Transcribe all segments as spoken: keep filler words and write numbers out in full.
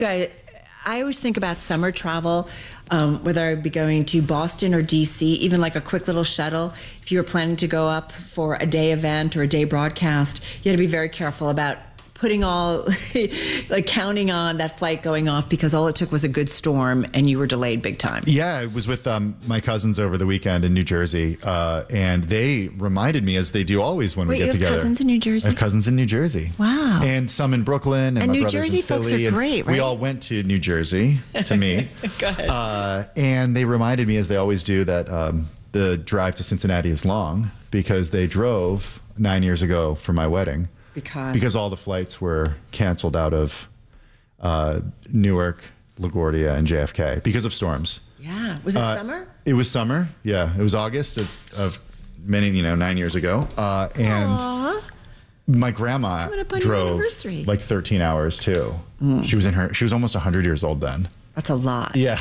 I, I always think about summer travel, um, whether I'd be going to Boston or D C, even like a quick little shuttle. If you were planning to go up for a day event or a day broadcast, you had to be very careful about putting all, like counting on that flight going off because all it took was a good storm and you were delayed big time. Yeah, I was with um, my cousins over the weekend in New Jersey, uh, and they reminded me, as they do always when Wait, we get you have together. cousins in New Jersey? I have cousins in New Jersey. Wow. And some in Brooklyn. And, and my New brothers Jersey in folks Philly, are great, right? We all went to New Jersey to meet. Go ahead. Uh, and they reminded me, as they always do, that um, the drive to Cincinnati is long because they drove nine years ago for my wedding. Because? Because all the flights were canceled out of uh, Newark, LaGuardia, and J F K because of storms. Yeah. Was it uh, summer? It was summer. Yeah. It was August of, of many, you know, nine years ago. Uh, and Aww. my grandma drove like thirteen hours too. Mm. She was in her, she was almost one hundred years old then. That's a lot. Yeah.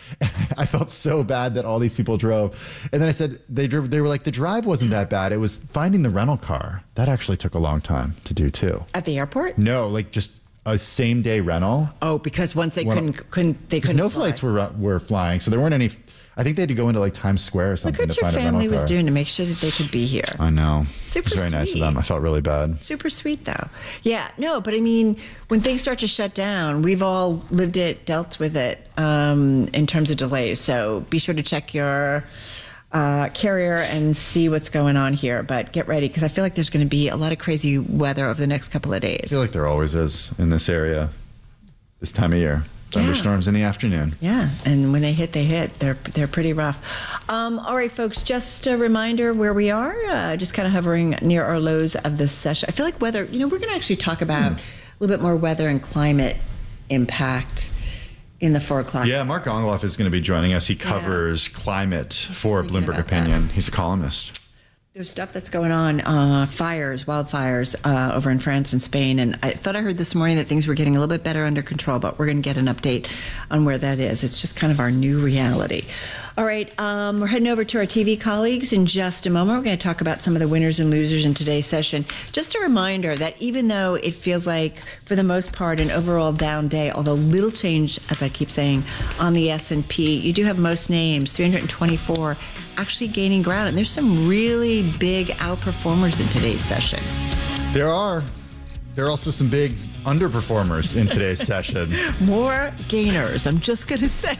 I felt so bad that all these people drove. And then I said, they drove, they were like, the drive wasn't that bad. It was finding the rental car. That actually took a long time to do too. At the airport? No, like just a same day rental. Oh, because once they when, couldn't, couldn't, they couldn't no fly. flights were, were flying. So there weren't any, I think they had to go into like Times Square or something Look to what find your a rental family was car. doing to make sure that they could be here. I know. Super It was very sweet. nice of them. I felt really bad. Super sweet, though. Yeah, no, but I mean, when things start to shut down, we've all lived it, dealt with it um, in terms of delays. So be sure to check your uh, carrier and see what's going on here. But get ready, because I feel like there's going to be a lot of crazy weather over the next couple of days. I feel like there always is in this area this time of year. Thunderstorms yeah. in the afternoon. Yeah, and when they hit, they hit. They're they're pretty rough. Um, all right, folks, just a reminder where we are, uh, just kind of hovering near our lows of this session. I feel like weather, you know, we're going to actually talk about mm. a little bit more weather and climate impact in the four o'clock. Yeah, Mark Ongoloff is going to be joining us. He covers yeah. climate for Bloomberg Opinion. That. He's a columnist. There's stuff that's going on, uh, fires, wildfires uh, over in France and Spain. And I thought I heard this morning that things were getting a little bit better under control, but we're going to get an update on where that is. It's just kind of our new reality. All right, um, we're heading over to our T V colleagues in just a moment. We're going to talk about some of the winners and losers in today's session. Just a reminder that even though it feels like, for the most part, an overall down day, although little change, as I keep saying, on the S and P, you do have most names, three hundred twenty-four, actually gaining ground. And there's some really big outperformers in today's session. There are. There are also some big underperformers in today's session. More gainers, I'm just going to say.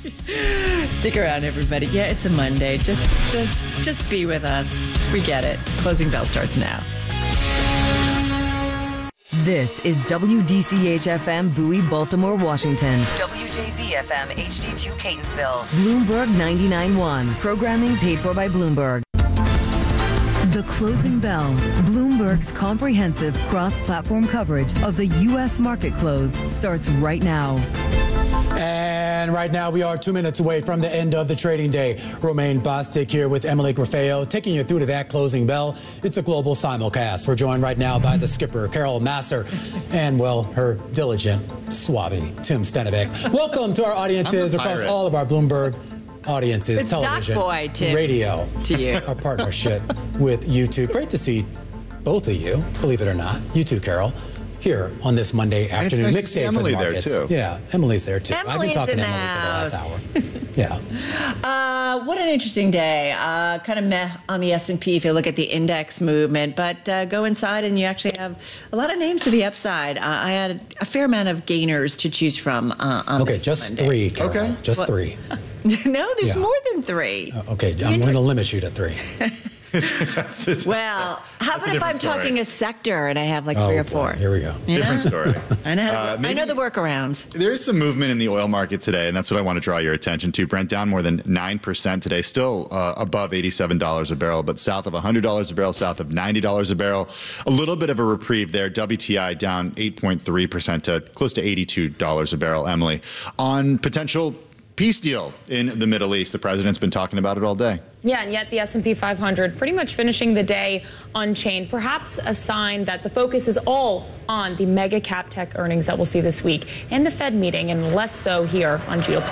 Stick around, everybody. Yeah, it's a Monday. Just, just, just be with us. We get it. Closing bell starts now. This is W D C H F M Bowie, Baltimore, Washington. W J Z F M H D two Catonsville. Bloomberg ninety-nine point one. Programming paid for by Bloomberg. The Closing Bell, Bloomberg's comprehensive cross-platform coverage of the U S market close, starts right now. And right now we are two minutes away from the end of the trading day. Romaine Bostic here with Emily Grafeo, taking you through to that closing bell. It's a global simulcast. We're joined right now by the skipper, Carol Massar, and, well, her diligent swabby, Tim Stenovec. Welcome to our audiences across all of our Bloomberg audiences, it's television, Boy, Tim, radio, to you. Our partnership with YouTube. Great to see both of you, believe it or not. You too, Carol. Here on this Monday afternoon nice mixtape for the markets. There too. Yeah, Emily's there too. Emily's I've been talking to Emily house. for the last hour. Yeah. Uh, what an interesting day. Uh, kind of meh on the S and P if you look at the index movement, but uh, go inside and you actually have a lot of names to the upside. Uh, I had a fair amount of gainers to choose from. Uh, on okay, this just Monday. three. Carol. Okay, just what? three. No, there's yeah. more than three. Uh, okay, I'm going to limit you to three. That's the, well, how about if I'm story. talking a sector and I have like oh, three or boy. four? Here we go. Yeah. Different story. I know, how to Uh, work. maybe- I know the workarounds. There is some movement in the oil market today, and that's what I want to draw your attention to. Brent down more than nine percent today, still uh, above eighty-seven dollars a barrel, but south of one hundred dollars a barrel, south of ninety dollars a barrel. A little bit of a reprieve there. W T I down eight point three percent to close to eighty-two dollars a barrel, Emily. On potential peace deal in the Middle East, the president's been talking about it all day. Yeah, and yet the S and P five hundred pretty much finishing the day unchanged. Perhaps a sign that the focus is all on the mega cap tech earnings that we'll see this week and the Fed meeting, and less so here on geopolitics.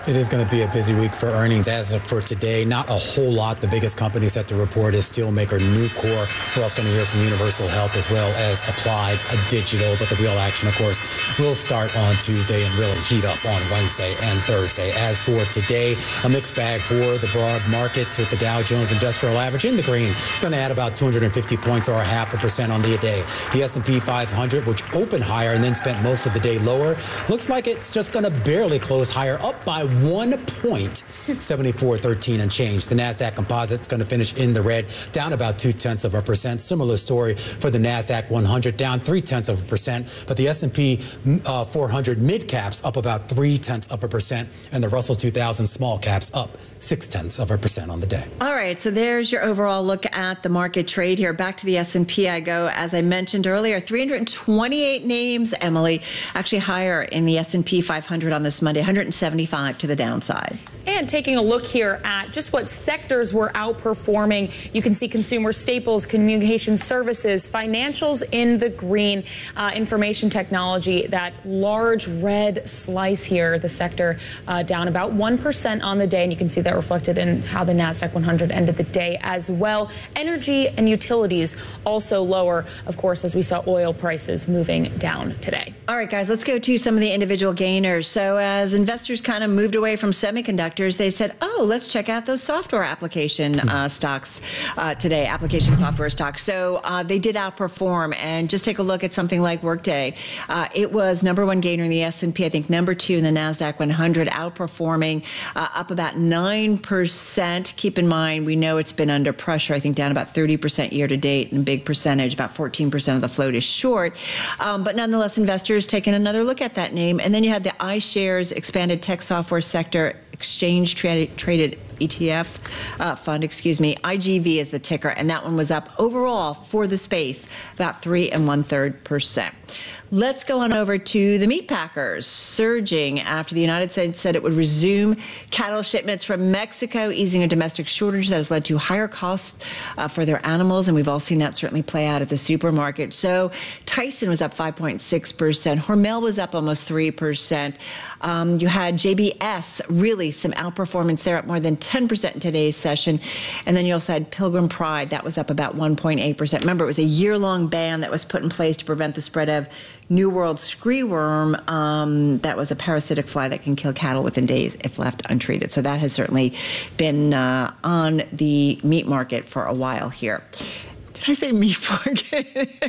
It is going to be a busy week for earnings. As of for today, not a whole lot. The biggest company set to report is steelmaker Nucor. We're also going to hear from Universal Health as well as Applied Digital. But the real action, of course, will start on Tuesday and really heat up on Wednesday and Thursday. As for today, a mixed bag for the broad markets with the Dow Jones Industrial Average in the green. It's going to add about two hundred fifty points or a half a percent on the day. The S and P five hundred, which opened higher and then spent most of the day lower, looks like it's just going to barely close higher, up by one point, seventy-four thirteen and change. The NASDAQ Composite's going to finish in the red, down about two-tenths of a percent. Similar story for the NASDAQ one hundred, down three-tenths of a percent. But the S and P uh, four hundred mid-caps up about three-tenths of a percent. And the Russell two thousand small-caps up six-tenths of a percent on the day. All right, so there's your overall look at the market trade here. Back to the S and P I go. As I mentioned earlier, three hundred twenty-eight names, Emily, actually higher in the S and P five hundred on this Monday, one hundred seventy-five to the downside. And taking a look here at just what sectors were outperforming, you can see consumer staples, communication services, financials in the green, uh, information technology, that large red slice here, the sector uh, down about one percent on the day. And you can see that reflected in how the NASDAQ one hundred ended the day as well. Energy and utilities also lower, of course, as we saw oil prices moving down today. All right, guys, let's go to some of the individual gainers. So as investors kind of moved away from semiconductors, they said, oh, let's check out those software application uh, stocks uh, today, application software stocks. So uh, they did outperform. And just take a look at something like Workday. Uh, it was number one gainer in the S and P, I think number two in the NASDAQ one hundred, outperforming uh, up about nine percent. Keep in mind, we know it's been under pressure, I think down about thirty percent year to date, and a big percentage, about fourteen percent of the float is short. Um, but nonetheless, investors taking another look at that name. And then you had the iShares Expanded Tech Software Sector Exchange Traded, traded E T F uh, fund, excuse me. I G V is the ticker, and that one was up overall for the space about three and one third percent. Let's go on over to the meat packers, surging after the United States said it would resume cattle shipments from Mexico, easing a domestic shortage that has led to higher costs uh, for their animals. And we've all seen that certainly play out at the supermarket. So Tyson was up five point six percent. Hormel was up almost three percent. Um, you had J B S, really some outperformance there, up more than ten percent in today's session. And then you also had Pilgrim Pride. That was up about one point eight percent. Remember, it was a year-long ban that was put in place to prevent the spread of New World screeworm. Um, that was a parasitic fly that can kill cattle within days if left untreated. So that has certainly been uh, on the meat market for a while here. Did I say meat market?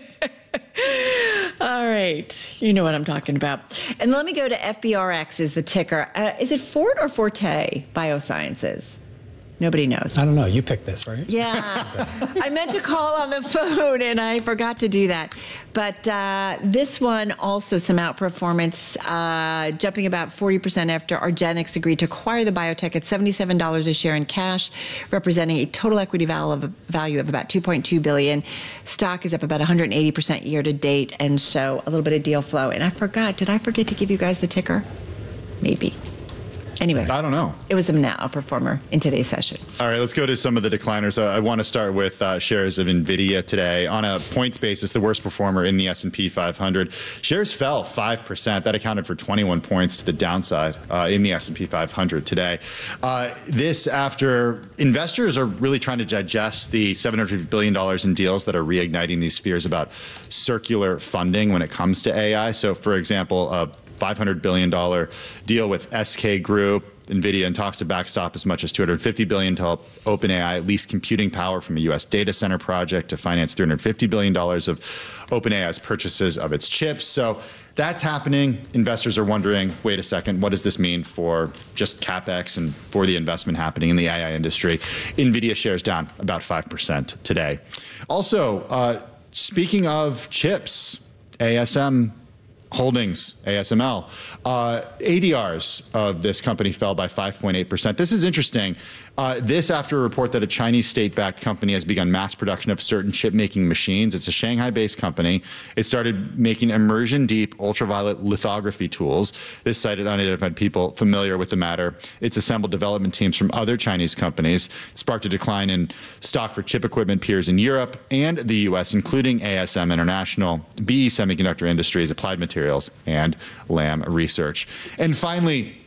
All right. You know what I'm talking about. And let me go to F B R X is the ticker. Uh, is it Ford or Forte Biosciences? Nobody knows. I don't know. You picked this, right? Yeah. I meant to call on the phone, and I forgot to do that. But uh, this one also some outperformance, uh, jumping about forty percent after argenx agreed to acquire the biotech at seventy-seven dollars a share in cash, representing a total equity value of about two point two billion dollars. Stock is up about one hundred eighty percent year to date, and so a little bit of deal flow. And I forgot, did I forget to give you guys the ticker? Maybe. Anyway, I don't know. It was a now outperformer in today's session. All right, let's go to some of the decliners. Uh, I want to start with uh, shares of NVIDIA today. On a points basis, the worst performer in the S and P five hundred. Shares fell five percent. That accounted for twenty-one points to the downside uh, in the S and P five hundred today. Uh, this after investors are really trying to digest the seven hundred fifty billion dollars in deals that are reigniting these fears about circular funding when it comes to A I. So, for example, uh, five hundred billion dollars deal with S K Group, NVIDIA, and talks to backstop as much as two hundred fifty billion dollars to help OpenAI lease computing power from a U S data center project to finance three hundred fifty billion dollars of OpenAI's purchases of its chips. So that's happening. Investors are wondering, wait a second, what does this mean for just CapEx and for the investment happening in the A I industry? NVIDIA shares down about five percent today. Also, uh, speaking of chips, A S M Holdings, A S M L, uh, A D Rs of this company fell by five point eight percent. This is interesting. Uh, this after a report that a Chinese state-backed company has begun mass production of certain chip-making machines. It's a Shanghai-based company. It started making immersion-deep ultraviolet lithography tools. This cited unidentified people familiar with the matter. It's assembled development teams from other Chinese companies. It sparked a decline in stock for chip equipment peers in Europe and the U S, including A S M International, B E Semiconductor Industries, Applied Materials, and Lam Research. And finally,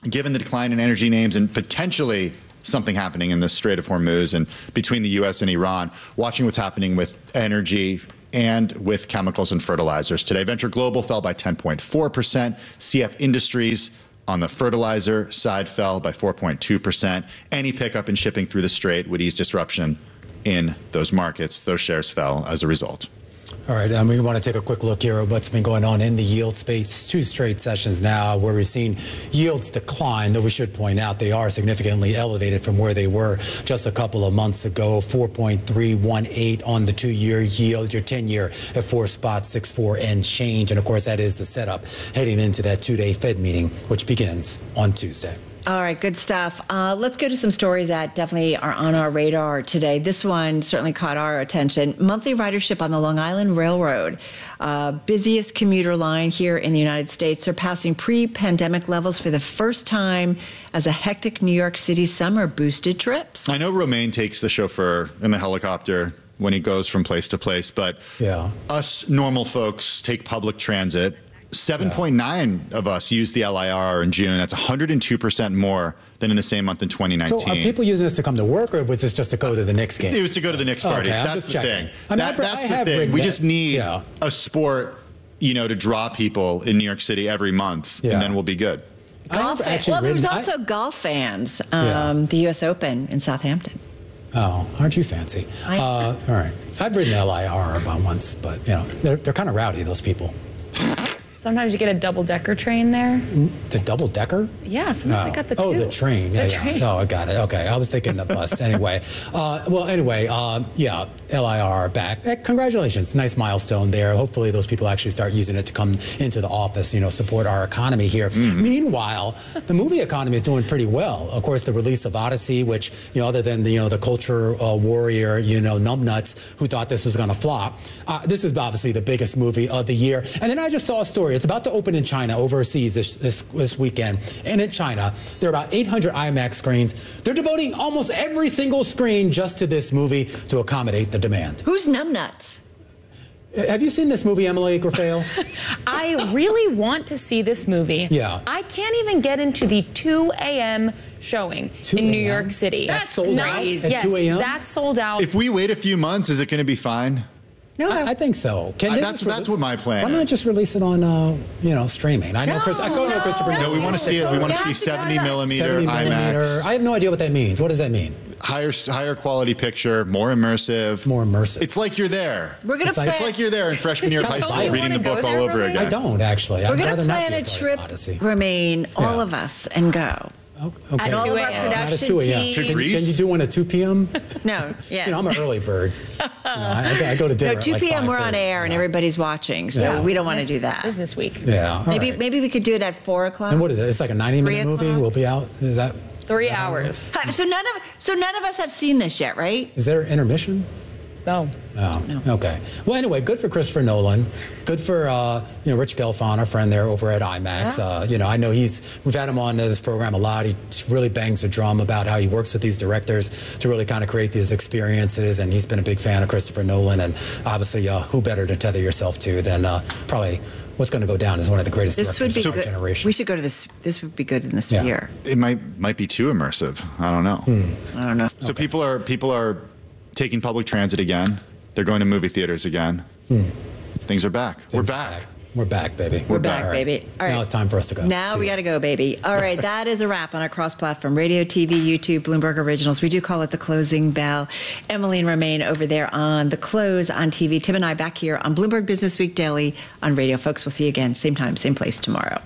given the decline in energy names and potentially something happening in the Strait of Hormuz and between the U S and Iran, watching what's happening with energy and with chemicals and fertilizers. Today, Venture Global fell by ten point four percent. C F Industries on the fertilizer side fell by four point two percent. Any pickup in shipping through the Strait would ease disruption in those markets. Those shares fell as a result. All right, um, we want to take a quick look here at what's been going on in the yield space. Two straight sessions now where we've seen yields decline, though we should point out they are significantly elevated from where they were just a couple of months ago. four point three one eight on the two-year yield, your ten-year at four spot six four and change. And, of course, that is the setup heading into that two-day Fed meeting, which begins on Tuesday. All right, good stuff. Uh, let's go to some stories that definitely are on our radar today. This one certainly caught our attention. Monthly ridership on the Long Island Railroad, uh, busiest commuter line here in the United States, surpassing pre-pandemic levels for the first time as a hectic New York City summer boosted trips. I know Romaine takes the chauffeur in the helicopter when he goes from place to place, but yeah. us normal folks take public transit. seven point nine of us used the L I R in June. That's one hundred two percent more than in the same month in twenty nineteen. So are people using this to come to work, or was this just to go to the Knicks game? It was to go to the Knicks parties. Okay, I'm that's just the checking. thing. I mean, that, I've, that's I the have thing. We that. just need yeah. a sport, you know, to draw people in New York City every month, yeah. and then we'll be good. Golf fans. Well, there was also I, golf fans. Um, yeah. The U S Open in Southampton. Oh, aren't you fancy? I, uh, all right. So I've ridden L I R about once, but, you know, they're, they're kind of rowdy, those people. Sometimes you get a double-decker train there. The double-decker? Yeah, sometimes oh. I got the two. Oh, the train. Yeah, the yeah. Train. Oh, I got it. Okay, I was thinking the bus. Anyway, uh, well, anyway, uh, yeah, L I R back. Eh, congratulations. Nice milestone there. Hopefully those people actually start using it to come into the office, you know, support our economy here. Mm-hmm. Meanwhile, the movie economy is doing pretty well. Of course, the release of Odyssey, which, you know, other than the, you know, the culture uh, warrior, you know, numbnuts who thought this was going to flop, uh, this is obviously the biggest movie of the year. And then I just saw a story. It's about to open in China overseas this, this this weekend. And in China, there are about eight hundred IMAX screens. They're devoting almost every single screen just to this movie to accommodate the demand. Who's numbnuts? Have you seen this movie, Emily Grafale? I really want to see this movie. Yeah. I can't even get into the two a m showing in New York City. That's sold out at yes, two a m? That's sold out. If we wait a few months, is it going to be fine? No, I, I think so. Can I, they that's just that's what my plan Why is. not just release it on, uh, you know, streaming? I know, No, Chris. I go no, know Christopher. No, we want to see it. We want to see seventy millimeter seventy millimeter. IMAX. I have no idea what that means. What does that mean? Higher, higher quality picture, more immersive. More immersive. It's like you're there. We're gonna It's plan. like- It's like you're there in freshman year of high kinda school, violent. reading the You wanna book go all there, over Romaine? again. I don't actually. We're I'd gonna rather not plan be a part of trip, Odyssey. Remain, all Yeah. of us, and go. Oh, okay. At All two of our a m. Not at production two a m. team. To Can, Greece? can you do one at two p m? No, yeah. You know, I'm an early bird. You know, I, I go to dinner No, at two like p m we're on five thirty, air and you know. everybody's watching, so Yeah. we don't want to do that. Business week. Yeah. all Maybe right. maybe we could do it at four o'clock. And what is it? It's like a ninety minute Three movie. o'clock? We'll be out. Is that? Three hours. Hi, So none of so none of us have seen this yet, right? Is there intermission? No. Oh, okay. Well, anyway, good for Christopher Nolan. Good for uh, you know Rich Gelfond, our friend there over at IMAX. Yeah. Uh, you know, I know he's we've had him on this program a lot. He really bangs the drum about how he works with these directors to really kind of create these experiences, and he's been a big fan of Christopher Nolan. And obviously, uh, who better to tether yourself to than uh, probably what's going to go down as one of the greatest This would directors be of our good. generation. We should go to this. This would be good in this Yeah. year. It might might be too immersive. I don't know. Hmm. I don't know. So people are people are taking public transit again. They're going to movie theaters again. Hmm. Things are back. We're back. We're back, baby. We're back, All right. baby. All right. Now it's time for us to go. Now See we ya. got to go, baby. All right, that is a wrap on our cross-platform radio, T V, YouTube, Bloomberg Originals. We do call it the closing bell. Emily and Romaine over there on the close on T V. Tim and I back here on Bloomberg Business Week Daily on radio. Folks, we'll see you again, same time, same place tomorrow.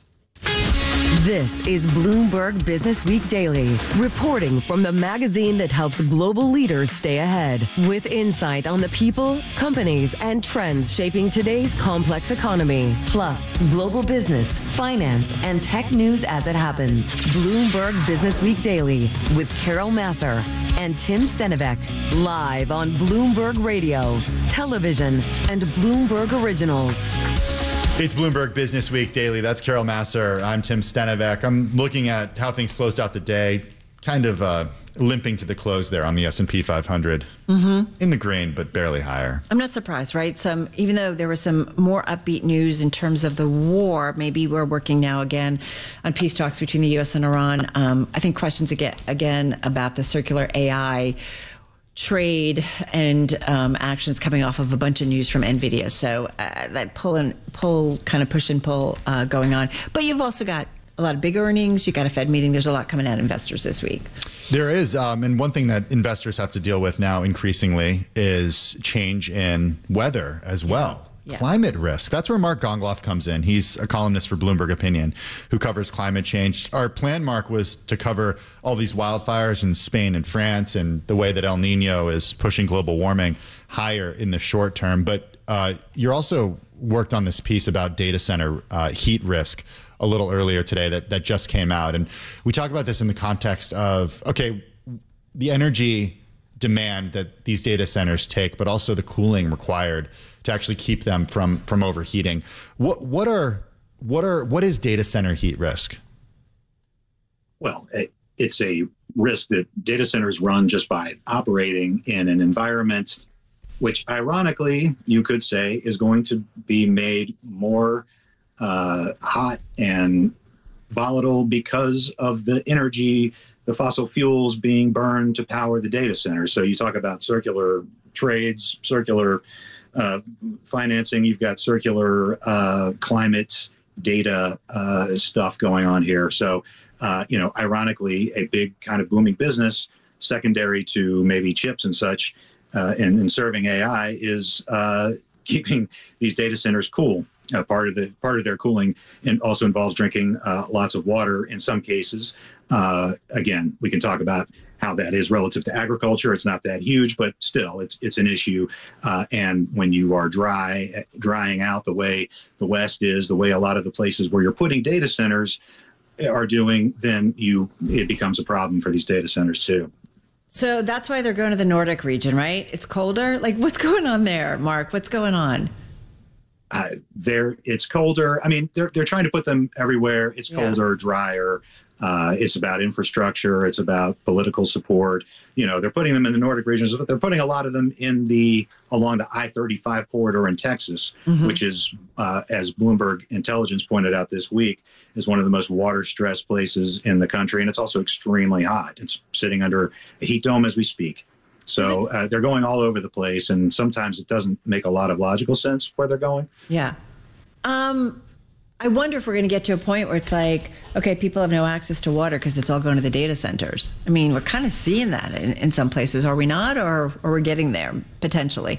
This is Bloomberg Business Week Daily, reporting from the magazine that helps global leaders stay ahead, with insight on the people, companies, and trends shaping today's complex economy, plus global business, finance, and tech news as it happens. Bloomberg Business Week Daily with Carol Masser and Tim Stenivek, live on Bloomberg Radio, television, and Bloomberg Originals. It's Bloomberg Business Week Daily. That's Carol Masser. I'm Tim Stenivek. I'm looking at how things closed out the day. kind of uh, limping to the close there on the S and P five hundred. Mm-hmm. In the green, but barely higher. I'm not surprised, right? Some, even though there was some more upbeat news in terms of the war, maybe we're working now again on peace talks between the U S and Iran. Um, I think questions again, again about the circular A I trade and um, actions coming off of a bunch of news from NVIDIA. So uh, that pull and pull, kind of push and pull uh, going on. But you've also got a lot of big earnings. You got a Fed meeting. There's a lot coming at investors this week. There is. Um, and one thing that investors have to deal with now increasingly is change in weather as well. Yeah. Climate risk. That's where Mark Gongloff comes in. He's a columnist for Bloomberg Opinion who covers climate change. Our plan, Mark, was to cover all these wildfires in Spain and France and the way that El Nino is pushing global warming higher in the short term. But uh, you're also worked on this piece about data center uh, heat risk a little earlier today that, that just came out. And we talk about this in the context of, okay, the energy demand that these data centers take, but also the cooling required to actually keep them from, from overheating. What, what are, what are, what is data center heat risk? Well, it's a risk that data centers run just by operating in an environment, which ironically, you could say is going to be made more uh, hot and volatile because of the energy, the fossil fuels being burned to power the data center. So you talk about circular trades, circular uh, financing, you've got circular uh, climate data uh, stuff going on here. So, uh, you know, ironically, a big kind of booming business secondary to maybe chips and such uh, and, and serving A I is uh, keeping these data centers cool. Uh, part of the part of their cooling and also involves drinking uh, lots of water in some cases. Uh, again, we can talk about how that is relative to agriculture. It's not that huge, but still, it's it's an issue. Uh, and when you are dry, drying out the way the West is, the way a lot of the places where you're putting data centers are doing, then you it becomes a problem for these data centers too. So that's why they're going to the Nordic region, right? It's colder. Like, what's going on there, Mark? What's going on? Uh, there, it's colder. I mean, they're they're trying to put them everywhere. It's colder, yeah. drier. Uh, it's about infrastructure. It's about political support. You know, they're putting them in the Nordic regions, but they're putting a lot of them in the along the I thirty-five corridor in Texas, mm-hmm. which is, uh, as Bloomberg Intelligence pointed out this week, is one of the most water-stressed places in the country, and it's also extremely hot. It's sitting under a heat dome as we speak. So uh, they're going all over the place, and sometimes it doesn't make a lot of logical sense where they're going. Yeah. Um, I wonder if we're going to get to a point where it's like, okay, people have no access to water because it's all going to the data centers. I mean, we're kind of seeing that in, in some places, are we not? Or, or we're getting there, potentially?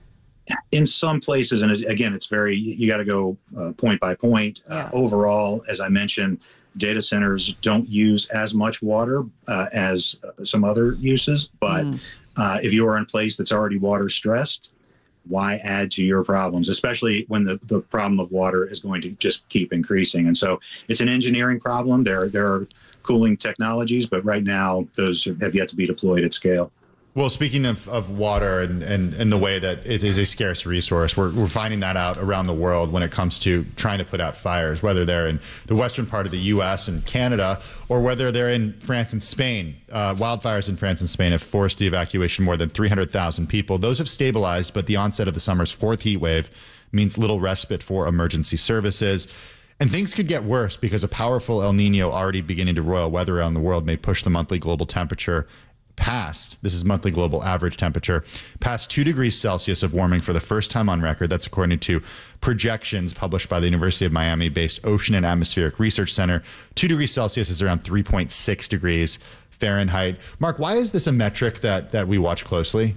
In some places, and again, it's very, you got to go uh, point by point. Uh, yeah. Overall, as I mentioned, data centers don't use as much water uh, as some other uses, but mm. uh, if you are in a place that's already water stressed, why add to your problems, especially when the, the problem of water is going to just keep increasing. And so it's an engineering problem. There, there are cooling technologies, but right now those have yet to be deployed at scale. Well, speaking of, of water and, and, and the way that it is a scarce resource, we're, we're finding that out around the world when it comes to trying to put out fires, whether they're in the western part of the U S and Canada, or whether they're in France and Spain. Uh, wildfires in France and Spain have forced the evacuation of more than three hundred thousand people. Those have stabilized, but the onset of the summer's fourth heat wave means little respite for emergency services. And things could get worse because a powerful El Nino already beginning to roil weather around the world may push the monthly global temperature past, this is monthly global average temperature, past two degrees Celsius of warming for the first time on record. That's according to projections published by the University of Miami-based Ocean and Atmospheric Research Center. Two degrees Celsius is around three point six degrees Fahrenheit. Mark, why is this a metric that, that we watch closely?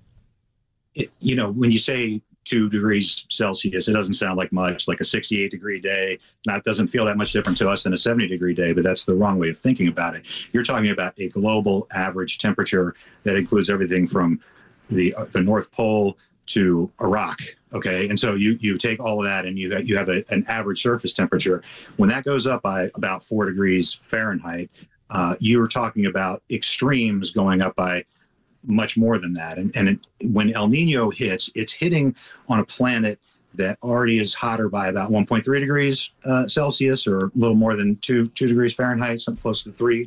It, you know, when you say two degrees Celsius, it doesn't sound like much, like a sixty-eight degree day. That doesn't feel that much different to us than a seventy degree day, but that's the wrong way of thinking about it. You're talking about a global average temperature that includes everything from the the North Pole to Iraq. Okay. And so you, you take all of that and you, you have a, an average surface temperature. When that goes up by about four degrees Fahrenheit, uh, you're talking about extremes going up by much more than that. And, and it, when El Nino hits, it's hitting on a planet that already is hotter by about one point three degrees uh, Celsius, or a little more than two, two degrees Fahrenheit, something close to three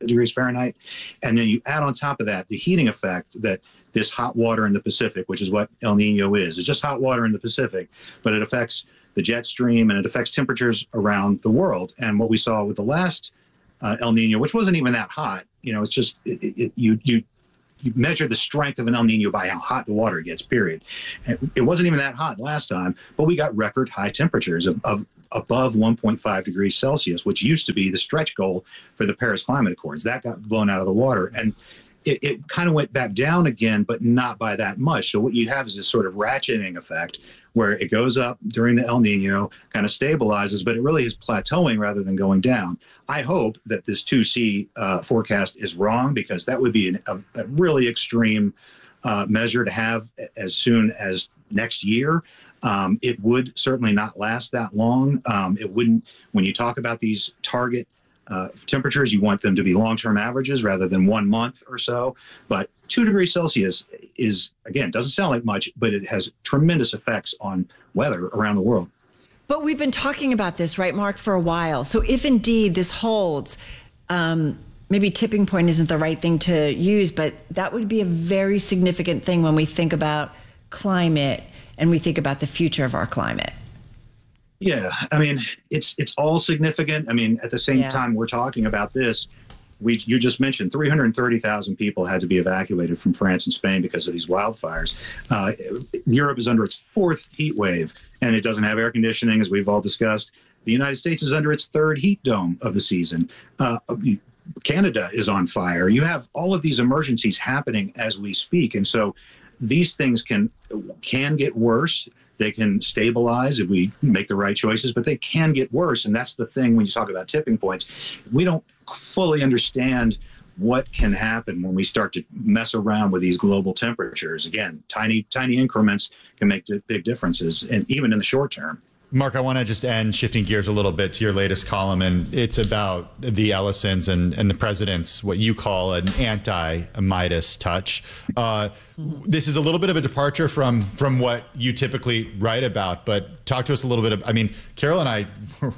degrees Fahrenheit. And then you add on top of that the heating effect that this hot water in the Pacific, which is what El Nino is. It's just hot water in the Pacific, but it affects the jet stream and it affects temperatures around the world. And what we saw with the last uh, El Nino, which wasn't even that hot, you know, it's just it, it, you you you measure the strength of an El Nino by how hot the water gets, period. And it wasn't even that hot last time, but we got record high temperatures of, of above one point five degrees Celsius, which used to be the stretch goal for the Paris Climate Accords. That got blown out of the water. And it, it kind of went back down again, but not by that much. So what you have is this sort of ratcheting effect where it goes up during the El Nino, kind of stabilizes, but it really is plateauing rather than going down. I hope that this two C uh, forecast is wrong, because that would be an, a, a really extreme uh, measure to have as soon as next year. Um, it would certainly not last that long. Um, it wouldn't, when you talk about these target uh, temperatures, you want them to be long-term averages rather than one month or so. But two degrees Celsius is, again, doesn't sound like much, but it has tremendous effects on weather around the world. But we've been talking about this, right, Mark, for a while. So if indeed this holds, um, maybe tipping point isn't the right thing to use, but that would be a very significant thing when we think about climate and we think about the future of our climate. Yeah, I mean, it's it's all significant. I mean, at the same yeah. time we're talking about this, we you just mentioned three hundred thirty thousand people had to be evacuated from France and Spain because of these wildfires. Uh, Europe is under its fourth heat wave, and it doesn't have air conditioning, as we've all discussed. The United States is under its third heat dome of the season. Uh, Canada is on fire. You have all of these emergencies happening as we speak, and so these things can can get worse. They can stabilize if we make the right choices, but they can get worse. And that's the thing when you talk about tipping points. We don't fully understand what can happen when we start to mess around with these global temperatures. Again, tiny, tiny increments can make big differences, and even in the short term. Mark, I want to just end shifting gears a little bit to your latest column, and it's about the Ellisons and, and the president's, what you call an anti-Midas touch. Uh, this is a little bit of a departure from from what you typically write about, but talk to us a little bit of, I mean, Carol and I,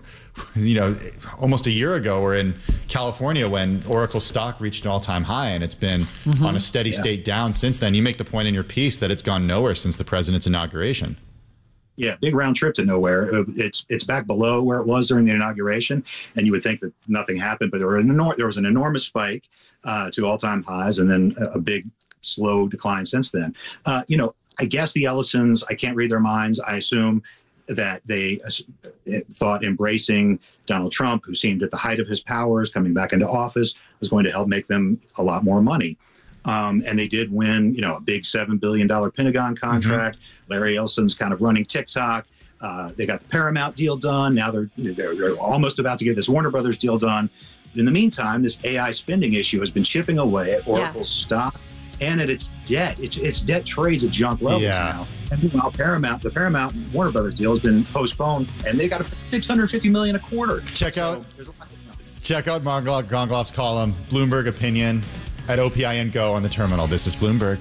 you know, almost a year ago, were in California when Oracle stock reached an all-time high, and it's been mm-hmm. on a steady yeah. state down since then. You make the point in your piece that it's gone nowhere since the president's inauguration. Yeah, big round trip to nowhere. It's it's back below where it was during the inauguration, and you would think that nothing happened, but there, were an enor- there was an enormous spike uh, to all-time highs, and then a, a big slow decline since then. Uh, you know, I guess the Ellisons, I can't read their minds. I assume that they uh, thought embracing Donald Trump, who seemed at the height of his powers, coming back into office, was going to help make them a lot more money. Um, and they did win, you know, a big seven billion dollars Pentagon contract. Mm-hmm. Larry Ellison's kind of running TikTok. Uh, they got the Paramount deal done. Now they're, they're they're almost about to get this Warner Brothers deal done. But in the meantime, this A I spending issue has been chipping away at Oracle's yeah. stock and at its debt. It's, its debt trades at junk levels yeah. now. And meanwhile, Paramount, the Paramount Warner Brothers deal has been postponed, and they got six hundred fifty million dollars a quarter. Check out, so check out Mark Gongloff's column, Bloomberg Opinion, at O P I N Go on the terminal. This is Bloomberg.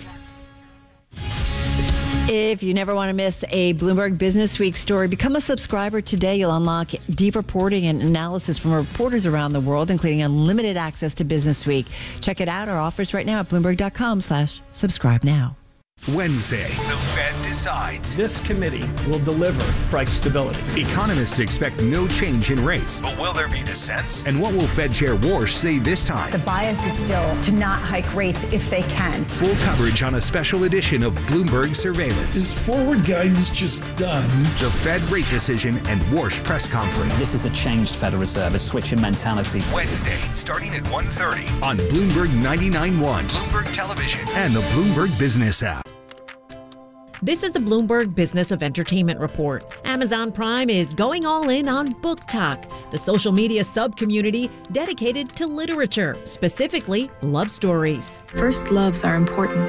If you never want to miss a Bloomberg Business Week story, become a subscriber today. You'll unlock deep reporting and analysis from reporters around the world, including unlimited access to Business Week. Check it out. Our offers right now at Bloomberg.com slash subscribe now. Wednesday, the Fed decides. This committee will deliver price stability. Economists expect no change in rates. But will there be dissent? And what will Fed Chair Warsh say this time? The bias is still to not hike rates if they can. Full coverage on a special edition of Bloomberg Surveillance. Is forward guidance just done? The Fed rate decision and Warsh press conference. This is a changed Federal Reserve, a switch in mentality. Wednesday, starting at one thirty on Bloomberg ninety-nine point one, Bloomberg Television, and the Bloomberg Business app. This is the Bloomberg Business of Entertainment Report. Amazon Prime is going all in on BookTok, the social media sub-community dedicated to literature, specifically love stories. First loves are important,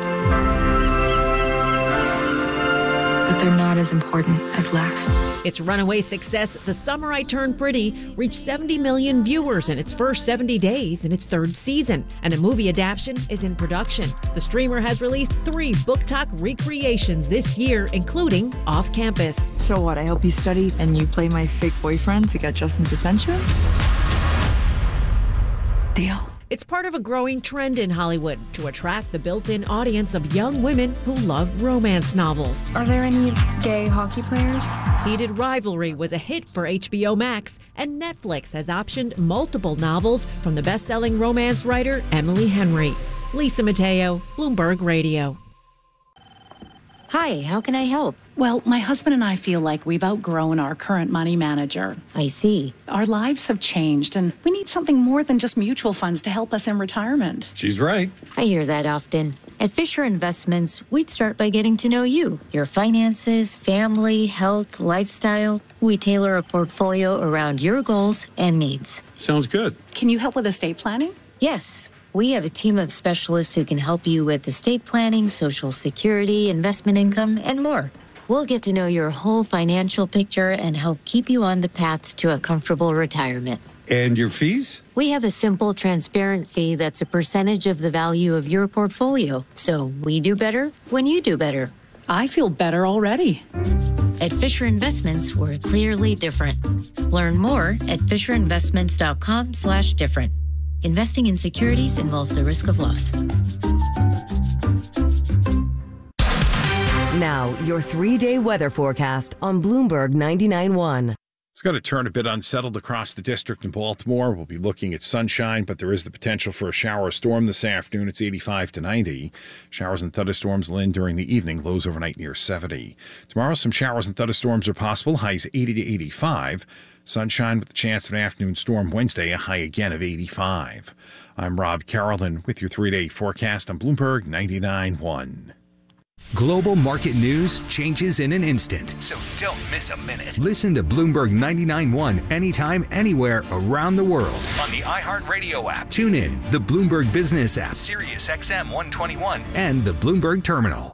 but they're not as important as lasts. Its runaway success, The Summer I Turned Pretty, reached seventy million viewers in its first seventy days in its third season, and a movie adaptation is in production. The streamer has released three BookTok recreations this year, including Off Campus. So what, I help you study and you play my fake boyfriend to get Justin's attention? Deal. It's part of a growing trend in Hollywood to attract the built-in audience of young women who love romance novels. Are there any gay hockey players? Heated Rivalry was a hit for H B O Max, and Netflix has optioned multiple novels from the best-selling romance writer Emily Henry. Lisa Mateo, Bloomberg Radio. Hi, how can I help? Well, my husband and I feel like we've outgrown our current money manager. I see. Our lives have changed, and we need something more than just mutual funds to help us in retirement. She's right. I hear that often. At Fisher Investments, we'd start by getting to know you, your finances, family, health, lifestyle. We tailor a portfolio around your goals and needs. Sounds good. Can you help with estate planning? Yes. We have a team of specialists who can help you with estate planning, Social Security, investment income, and more. We'll get to know your whole financial picture and help keep you on the path to a comfortable retirement. And your fees? We have a simple, transparent fee that's a percentage of the value of your portfolio. So we do better when you do better. I feel better already. At Fisher Investments, we're clearly different. Learn more at FisherInvestments.com slash different. Investing in securities involves the risk of loss. Now, your three-day weather forecast on Bloomberg ninety-nine point one. It's going to turn a bit unsettled across the district in Baltimore. We'll be looking at sunshine, but there is the potential for a shower or storm this afternoon. It's eighty-five to ninety. Showers and thunderstorms will end during the evening. Lows overnight near seventy. Tomorrow, some showers and thunderstorms are possible. Highs eighty to eighty-five. Sunshine with the chance of an afternoon storm Wednesday, a high again of eighty-five. I'm Rob Carolyn with your three-day forecast on Bloomberg ninety-nine point one. Global market news changes in an instant. So don't miss a minute. Listen to Bloomberg ninety-nine point one anytime, anywhere around the world. On the iHeartRadio app. Tune in, the Bloomberg Business app, Sirius X M one twenty-one, and the Bloomberg Terminal.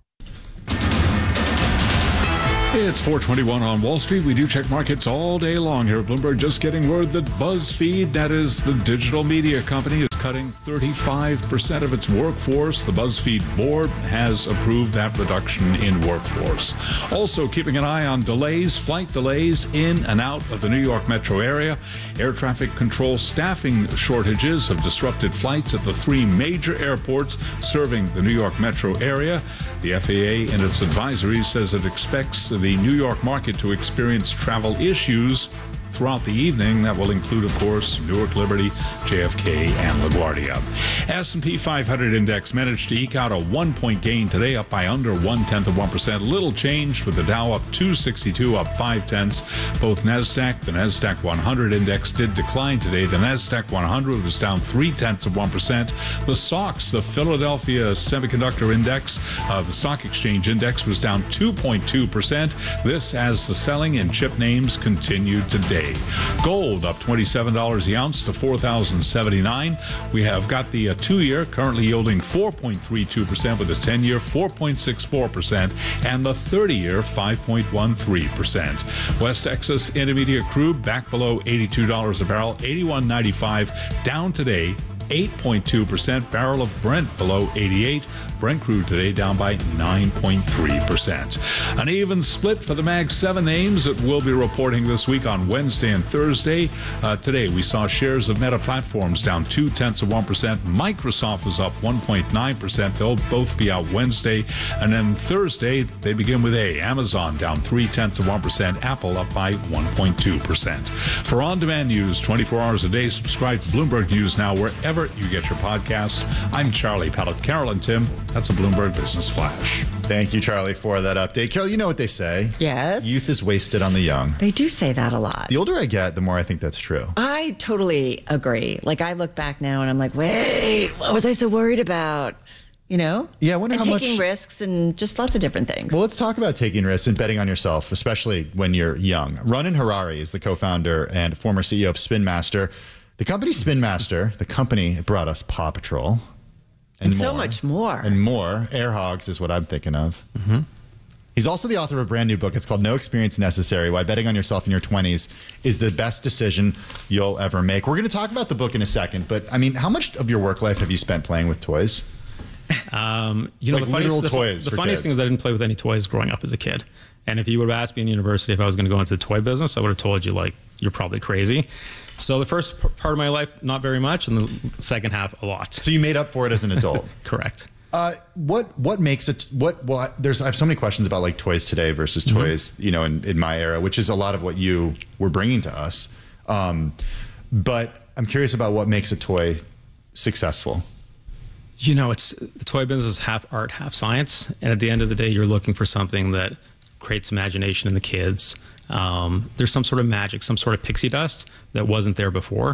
It's four twenty-one on Wall Street. We do check markets all day long here at Bloomberg. Just getting word that BuzzFeed, that is the digital media company, is cutting thirty-five percent of its workforce. The BuzzFeed board has approved that reduction in workforce. Also keeping an eye on delays, flight delays in and out of the New York metro area. Air traffic control staffing shortages have disrupted flights at the three major airports serving the New York metro area. The F A A in its advisory says it expects the New York market to experience travel issues throughout the evening. That will include, of course, Newark Liberty, J F K, and LaGuardia. S and P five hundred index managed to eke out a one-point gain today, up by under one-tenth of one percent. Little change with the Dow up two sixty-two, up five-tenths. Both NASDAQ, the NASDAQ one hundred index did decline today. The NASDAQ one hundred was down three-tenths of one percent. The S O X, the Philadelphia Semiconductor Index, uh, the Stock Exchange Index, was down two point two percent. This as the selling in chip names continued today. Gold up twenty-seven dollars the ounce to four thousand seventy-nine dollars. We have got the uh, two-year currently yielding four point three two percent, with the ten-year four point six four percent and the thirty-year five point one three percent. West Texas Intermediate crude back below eighty-two dollars a barrel, eighty-one ninety-five down today. eight point two percent. Barrel of Brent below eighty-eight. Brent crude today down by nine point three percent. An even split for the Mag seven names that we'll be reporting this week on Wednesday and Thursday. Uh, today we saw shares of Meta Platforms down two-tenths of one percent. Microsoft was up one point nine percent. They'll both be out Wednesday. And then Thursday, they begin with A. Amazon down three-tenths of one percent. Apple up by one point two percent. For on-demand news twenty-four hours a day, subscribe to Bloomberg News Now wherever you get your podcast. I'm Charlie Pellet. Carol and Tim, that's a Bloomberg Business Flash. Thank you, Charlie, for that update. Carol, you know what they say. Yes. Youth is wasted on the young. They do say that a lot. The older I get, the more I think that's true. I totally agree. Like, I look back now and I'm like, wait, what was I so worried about? You know? Yeah, I wonder and how taking much... risks and just lots of different things. Well, let's talk about taking risks and betting on yourself, especially when you're young. Ronan Harari is the co-founder and former C E O of Spin Master. The company Spin Master, the company that brought us Paw Patrol. And, and more, so much more. And more. Air Hogs is what I'm thinking of. Mm-hmm. He's also the author of a brand new book. It's called No Experience Necessary, Why Betting on Yourself in Your twenties is the Best Decision You'll Ever Make. We're going to talk about the book in a second, but I mean, how much of your work life have you spent playing with toys? Um, you know, Like the funniest, literal the, toys The for funniest kids. thing is I didn't play with any toys growing up as a kid. And if you would have asked me in university if I was going to go into the toy business, I would have told you, like, you're probably crazy. So the first p- part of my life, not very much, and the second half, a lot. So you made up for it as an adult. Correct. Uh, what what makes it what well I- there's I have so many questions about like toys today versus Mm-hmm. toys you know in, in my era, which is a lot of what you were bringing to us. Um, but I'm curious about what makes a toy successful. You know, it's the toy business is half art, half science. And at the end of the day, you're looking for something that creates imagination in the kids. Um, there's some sort of magic, some sort of pixie dust that wasn't there before.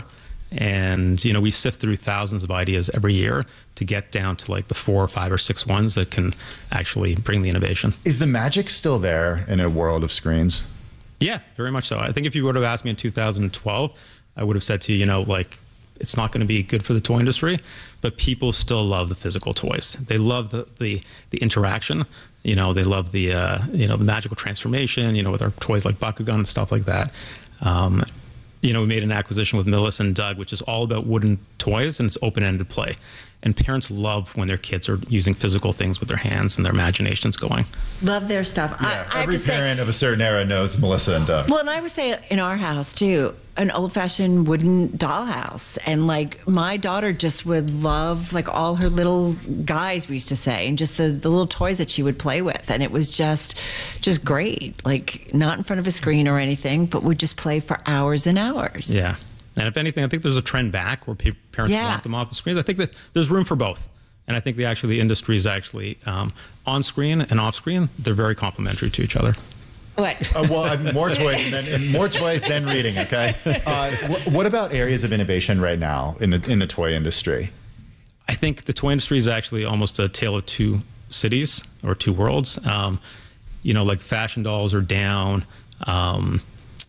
And, you know, we sift through thousands of ideas every year to get down to like the four or five or six ones that can actually bring the innovation. Is the magic still there in a world of screens? Yeah, very much so. I think if you would have asked me in two thousand twelve, I would have said to you, you know, like, it's not going to be good for the toy industry, but people still love the physical toys. They love the the, the interaction. You know, they love the uh, you know the magical transformation. You know, with our toys like Bakugan and stuff like that. Um, you know, we made an acquisition with Millis and Doug, which is all about wooden toys and it's open-ended play. And parents love when their kids are using physical things with their hands and their imagination's going. Love their stuff. Yeah, I, I have every to say, parent of a certain era knows Melissa and Doug. well, and I would say in our house too, an old-fashioned wooden dollhouse, and like my daughter just would love like all her little guys, we used to say, and just the, the little toys that she would play with, and it was just just great. Like not in front of a screen or anything, but would just play for hours and hours. Yeah. And if anything, I think there's a trend back where pe- parents Yeah. want them off the screens. I think that there's room for both. And I think the actually the industry is actually um, on screen and off screen. They're very complementary to each other. What? Uh, well, I'm more toys and, then, and more toys than reading. Okay. Uh, wh- what about areas of innovation right now in the in the toy industry? I think the toy industry is actually almost a tale of two cities or two worlds. Um, you know, like fashion dolls are down. Um,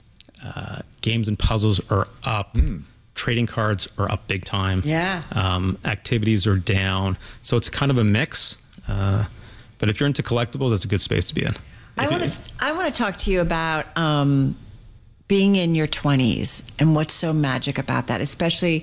uh, games and puzzles are up. Mm. Trading cards are up big time. Yeah. Um, activities are down. So it's kind of a mix. Uh, but if you're into collectibles, it's a good space to be in. I want to I want to talk to you about um, being in your twenties and what's so magic about that, especially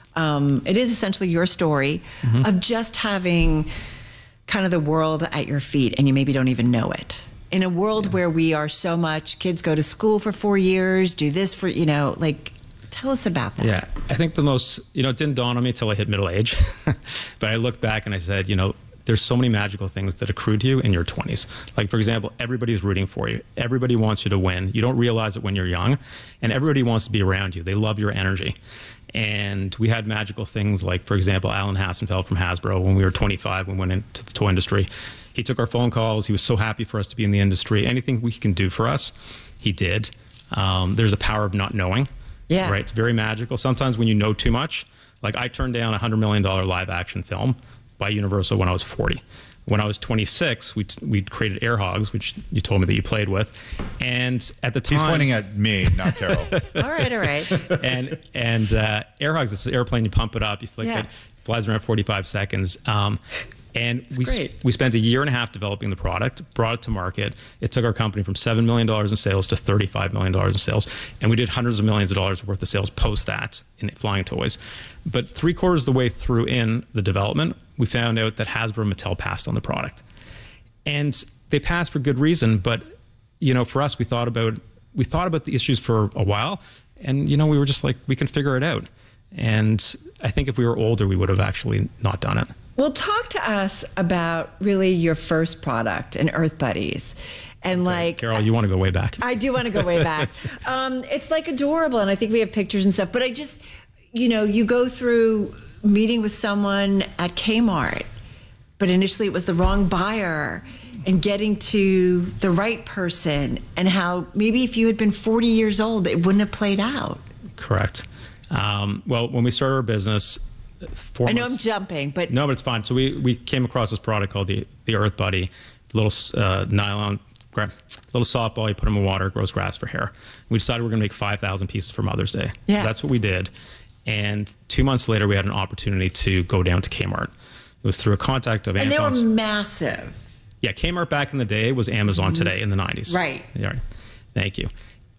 um, it is essentially your story mm-hmm. of just having kind of the world at your feet and you maybe don't even know it. In a world yeah. where we are so much, kids go to school for four years, do this for, you know, like, tell us about that. Yeah, I think the most, you know, it didn't dawn on me until I hit middle age. But I looked back and I said, you know, there's so many magical things that accrue to you in your twenties. Like, for example, everybody's rooting for you. Everybody wants you to win. You don't realize it when you're young. And everybody wants to be around you. They love your energy. And we had magical things like, for example, Alan Hassenfeld from Hasbro, when we were twenty-five, when we went into the toy industry. He took our phone calls. He was so happy for us to be in the industry. Anything we can do for us, he did. Um, there's a power of not knowing. Yeah. Right? It's very magical. Sometimes when you know too much, like I turned down a one hundred million dollars live action film by Universal when I was forty. When I was twenty-six, we we created Air Hogs, which you told me that you played with, and at the time he's pointing at me, not Carol. all right, all right. And and uh, Air Hogs, this airplane, you pump it up, you flick yeah. it, flies around forty-five seconds. Um, and That's we great. we spent a year and a half developing the product, brought it to market. It took our company from seven million dollars in sales to thirty-five million dollars in sales, and we did hundreds of millions of dollars worth of sales post that in flying toys. But three quarters of the way through in the development, we found out that Hasbro and Mattel passed on the product. And they passed for good reason, but you know, for us, we thought about we thought about the issues for a while, and you know, we were just like, we can figure it out. And I think if we were older, we would have actually not done it. Well, talk to us about really your first product, an Earth Buddies. And okay. like, Carol, you want to go way back. I do want to go way back. Um, it's like adorable. And I think we have pictures and stuff, but I just, you know, you go through meeting with someone at Kmart, but initially it was the wrong buyer, and getting to the right person, and how maybe if you had been forty years old, it wouldn't have played out. Correct. Um, well, when we started our business, four I know months, I'm jumping, but no, but it's fine. So we, we came across this product called the the Earth Buddy, little uh, nylon, little softball. You put them in water, it grows grass for hair. We decided we're going to make five thousand pieces for Mother's Day. Yeah. So that's what we did. And two months later, we had an opportunity to go down to Kmart. It was through a contact of and Anton's. they were massive. Yeah, Kmart back in the day was Amazon mm-hmm. today in the nineties. Right. Yeah. Thank you.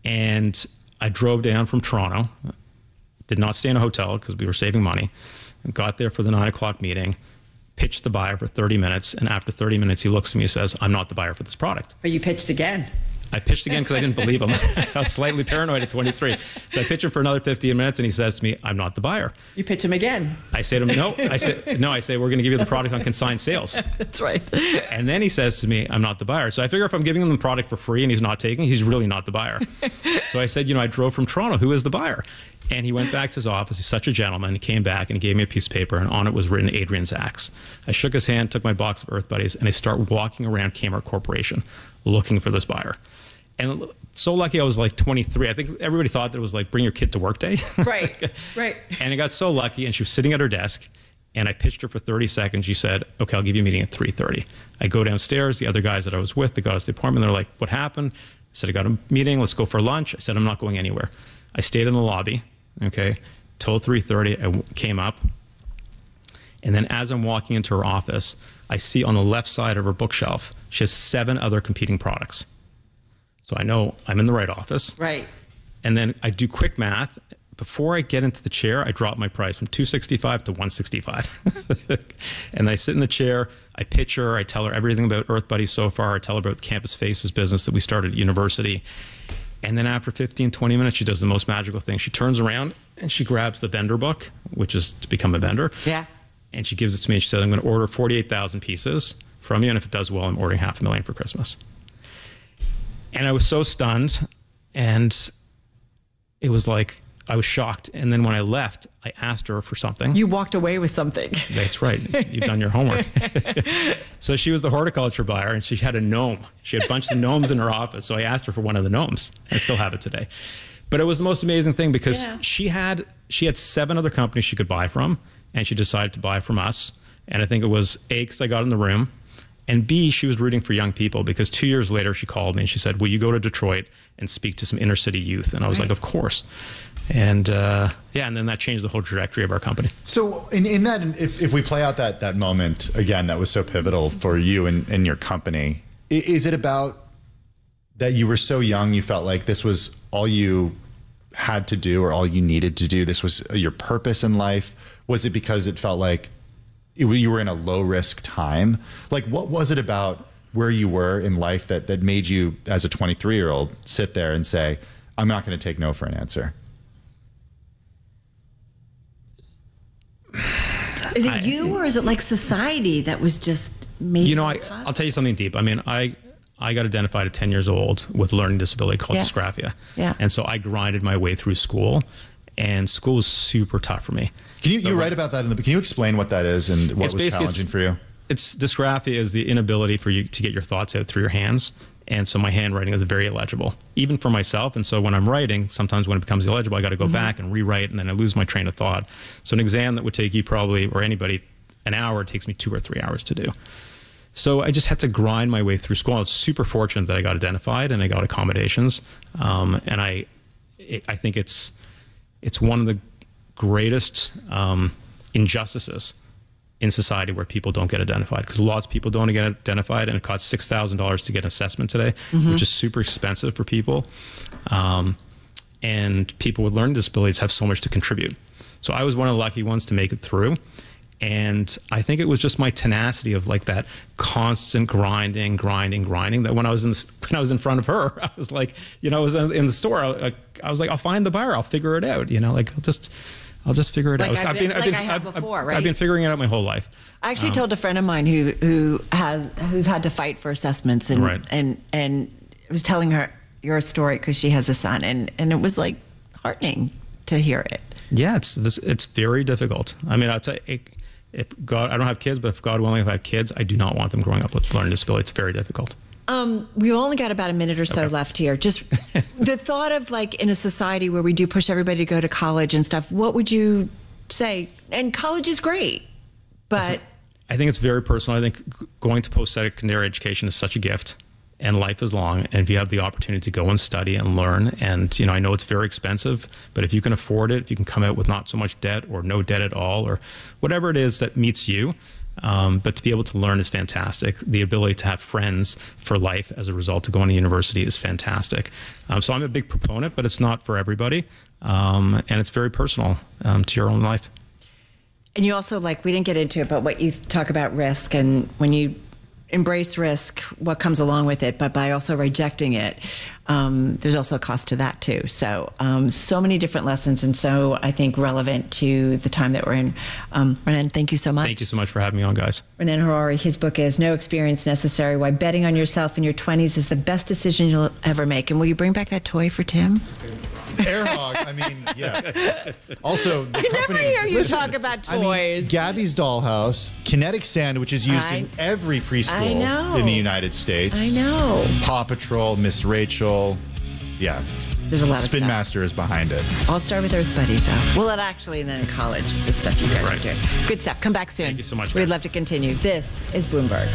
And I drove down from Toronto. Did not stay in a hotel because we were saving money. Got there for the nine o'clock meeting. pitched the buyer for thirty minutes, and after thirty minutes, he looks at me and says, I'm not the buyer for this product. But you pitched again. I pitched again because I didn't believe him. I was slightly paranoid at twenty-three. So I pitch him for another fifteen minutes, and he says to me, I'm not the buyer. You pitch him again. I say to him, no. I say, no, I say, we're going to give you the product on consigned sales. That's right. And then he says to me, I'm not the buyer. So I figure if I'm giving him the product for free and he's not taking, he's really not the buyer. So I said, you know, I drove from Toronto. Who is the buyer? And he went back to his office. He's such a gentleman. He came back and he gave me a piece of paper, and on it was written Adrian Zacks. I shook his hand, took my box of Earth Buddies, and I start walking around Kmart Corporation looking for this buyer. And so lucky I was like twenty-three. I think everybody thought that it was like bring your kid to work day. Right, right. And I got so lucky, and she was sitting at her desk, and I pitched her for thirty seconds. She said, okay, I'll give you a meeting at three thirty. I go downstairs. The other guys that I was with, they got us the appointment. They're like, what happened? I said, I got a meeting. Let's go for lunch. I said, I'm not going anywhere. I stayed in the lobby, okay, till three thirty. I came up. And then as I'm walking into her office, I see on the left side of her bookshelf, she has seven other competing products. So I know I'm in the right office. Right. And then I do quick math. Before I get into the chair, I drop my price from two sixty-five to one sixty-five. And I sit in the chair, I pitch her, I tell her everything about Earth Buddies so far, I tell her about Campus Faces business that we started at university. And then after fifteen, twenty minutes, she does the most magical thing. She turns around and she grabs the vendor book, which is to become a vendor. Yeah. And she gives it to me and she said, I'm going to order forty-eight thousand pieces from you. And if it does well, I'm ordering half a million for Christmas. And I was so stunned, and it was like, I was shocked. And then when I left, I asked her for something. You walked away with something. That's right. You've done your homework. So she was the horticulture buyer, and she had a gnome. She had bunches of gnomes in her office. So I asked her for one of the gnomes. I still have it today. But it was the most amazing thing because yeah. she had she had seven other companies she could buy from, and she decided to buy from us. And I think it was A, because I got in the room, and B, she was rooting for young people, because two years later she called me and she said, will you go to Detroit and speak to some inner city youth? And I was right. like, of course. And uh, yeah, and then that changed the whole trajectory of our company. So in, in that, if, if we play out that, that moment, again, that was so pivotal for you and, and your company, is it about that you were so young, you felt like this was all you had to do or all you needed to do? This was your purpose in life? Was it because it felt like it, you were in a low risk time? Like, what was it about where you were in life that, that made you, as a twenty-three year old, sit there and say, I'm not going to take no for an answer? Is it you, or is it like society that was just made? You know, I, I'll tell you something deep. I mean, I I got identified at ten years old with a learning disability called yeah. dysgraphia. Yeah. And so I grinded my way through school, and school was super tough for me. Can you, you write about that in the, can you explain what that is and what was challenging for you? It's dysgraphia is the inability for you to get your thoughts out through your hands. And so my handwriting is very illegible, even for myself. And so when I'm writing, sometimes when it becomes illegible, I got to go mm-hmm. back and rewrite, and then I lose my train of thought. So an exam that would take you probably, or anybody, an hour, it takes me two or three hours to do. So I just had to grind my way through school. I was super fortunate that I got identified and I got accommodations. Um, and I, it, I think it's, it's one of the greatest um, injustices in society where people don't get identified, because lots of people don't get identified, and it costs six thousand dollars to get an assessment today, mm-hmm. which is super expensive for people. Um, and people with learning disabilities have so much to contribute. So I was one of the lucky ones to make it through. And I think it was just my tenacity of like that constant grinding, grinding, grinding, that when I was in the, when I was in front of her, I was like, you know, I was in the store, I, I was like, I'll find the buyer, I'll figure it out, you know, like I'll just, I'll just figure it like out. I've been, like I have I've, before, I've, right? I've been figuring it out my whole life. I actually um, told a friend of mine who who has who's had to fight for assessments, and right. and and I was telling her your story because she has a son, and and it was like heartening to hear it. Yeah, it's this, it's very difficult. I mean, I'll tell you, if God, I don't have kids, but if God willing, if I have kids, I do not want them growing up with learning disability. It's very difficult. Um, we've only got about a minute or so okay. left here. Just the thought of like in a society where we do push everybody to go to college and stuff, what would you say? And college is great, but I think it's very personal. I think going to post-secondary education is such a gift, and life is long. And if you have the opportunity to go and study and learn, and you know, I know it's very expensive, but if you can afford it, if you can come out with not so much debt or no debt at all, or whatever it is that meets you, um, but to be able to learn is fantastic. The ability to have friends for life as a result of going to university is fantastic. Um, so I'm a big proponent, but it's not for everybody. Um, and it's very personal um, to your own life. And you also, like, we didn't get into it, but what you talk about risk, and when you embrace risk, what comes along with it, but by also rejecting it, um, there's also a cost to that too. So, um, so many different lessons, and so I think relevant to the time that we're in. Um, Renan, thank you so much. Thank you so much for having me on, guys. Renan Harary, his book is No Experience Necessary: Why Betting on Yourself in Your twenties is the Best Decision You'll Ever Make. And will you bring back that toy for Tim? Air Hog, I mean, yeah. Also, the I company, never hear you listen, talk about I toys. mean, Gabby's Dollhouse, Kinetic Sand, which is used I- in every preschool I know. in the United States. I know. Paw Patrol, Miss Rachel. Yeah. There's a lot of Spin stuff. Master is behind it. All Star with Earth Buddies, though. Well, it actually, and then in college, the stuff you guys Right. are doing. Good stuff. Come back soon. Thank you so much, We'd guys. love to continue. This is Bloomberg.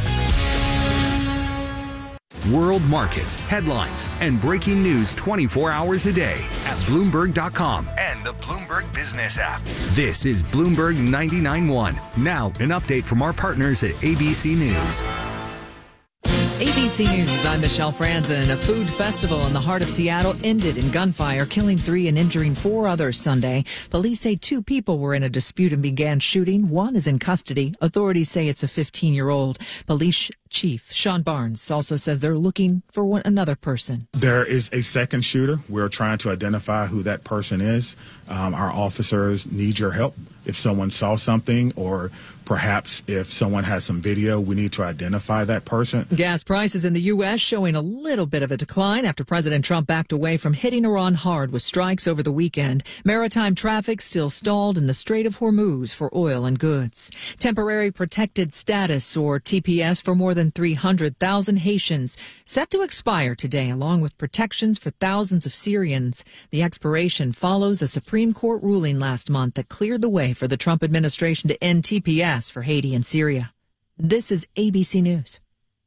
World markets, headlines, and breaking news twenty-four hours a day at Bloomberg dot com and the Bloomberg Business app. This is Bloomberg ninety-nine point one. Now, an update from our partners at A B C News. A B C News, I'm Michelle Franzen. A food festival in the heart of Seattle ended in gunfire, killing three and injuring four others Sunday. Police say two people were in a dispute and began shooting. One is in custody. Authorities say it's a fifteen-year-old. Police Chief Sean Barnes also says they're looking for one another person. There is a second shooter. We're trying to identify who that person is. Um, our officers need your help. If someone saw something, or perhaps if someone has some video, we need to identify that person. Gas prices in the U S showing a little bit of a decline after President Trump backed away from hitting Iran hard with strikes over the weekend. Maritime traffic still stalled in the Strait of Hormuz for oil and goods. Temporary protected status, or T P S, for more than three hundred thousand Haitians set to expire today, along with protections for thousands of Syrians. The expiration follows a Supreme Court ruling last month that cleared the way for the Trump administration to end T P S for Haiti and Syria. This is A B C News.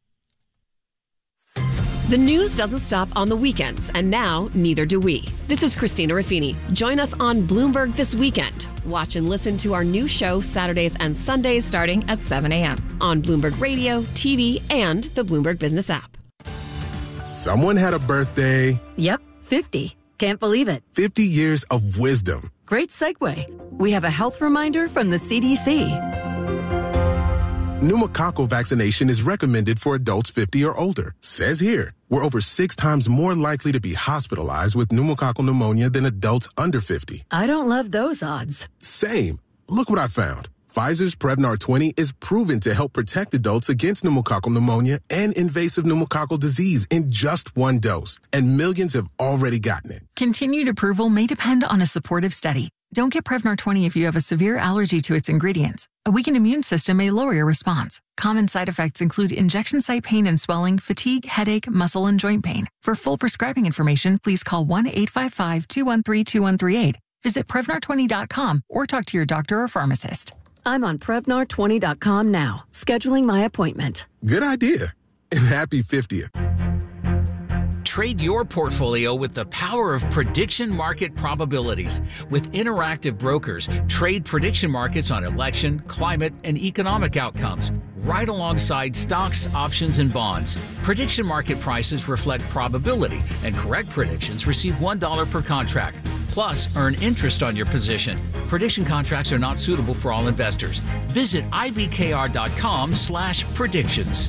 The news doesn't stop on the weekends, and now neither do we. This is Christina Raffini. Join us on Bloomberg This Weekend. Watch and listen to our new show Saturdays and Sundays starting at seven a.m. on Bloomberg Radio, T V, and the Bloomberg Business app. Someone had a birthday. Yep, fifty. Can't believe it. fifty years of wisdom. Great segue. We have a health reminder from the C D C. Pneumococcal vaccination is recommended for adults fifty or older. Says here, we're over six times more likely to be hospitalized with pneumococcal pneumonia than adults under fifty. I don't love those odds. Same. Look what I found. Pfizer's Prevnar twenty is proven to help protect adults against pneumococcal pneumonia and invasive pneumococcal disease in just one dose. And millions have already gotten it. Continued approval may depend on a supportive study. Don't get Prevnar twenty if you have a severe allergy to its ingredients. A weakened immune system may lower your response. Common side effects include injection site pain and swelling, fatigue, headache, muscle, and joint pain. For full prescribing information, please call one eight five five, two one three, two one three eight. Visit Prevnar twenty dot com or talk to your doctor or pharmacist. I'm on Prevnar twenty dot com now, scheduling my appointment. Good idea. And happy fiftieth. Trade your portfolio with the power of prediction market probabilities. With Interactive Brokers, trade prediction markets on election, climate, and economic outcomes, right alongside stocks, options, and bonds. Prediction market prices reflect probability, and correct predictions receive one dollar per contract. Plus, earn interest on your position. Prediction contracts are not suitable for all investors. Visit ibkr.com slash predictions.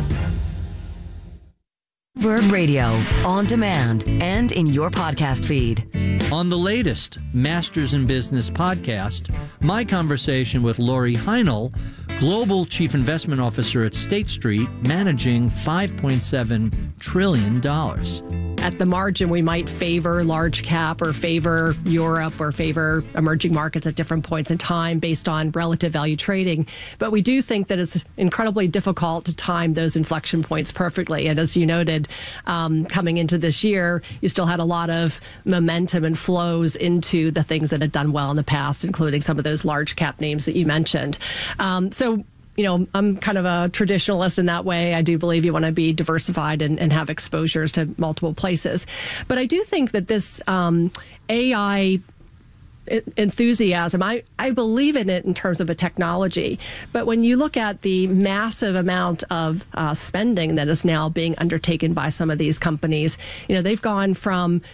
Bloomberg Radio, on demand, and in your podcast feed. On the latest Masters in Business podcast, my conversation with Lori Heinel, Global Chief Investment Officer at State Street, managing five point seven trillion dollars. At the margin, we might favor large cap or favor Europe or favor emerging markets at different points in time based on relative value trading. But we do think that it's incredibly difficult to time those inflection points perfectly. And as you noted, um, coming into this year, you still had a lot of momentum and flows into the things that had done well in the past, including some of those large cap names that you mentioned. Um, so You know, I'm kind of a traditionalist in that way. I do believe you want to be diversified and, and have exposures to multiple places. But I do think that this um, A I enthusiasm, I, I believe in it in terms of a technology. But when you look at the massive amount of uh, spending that is now being undertaken by some of these companies, you know, they've gone from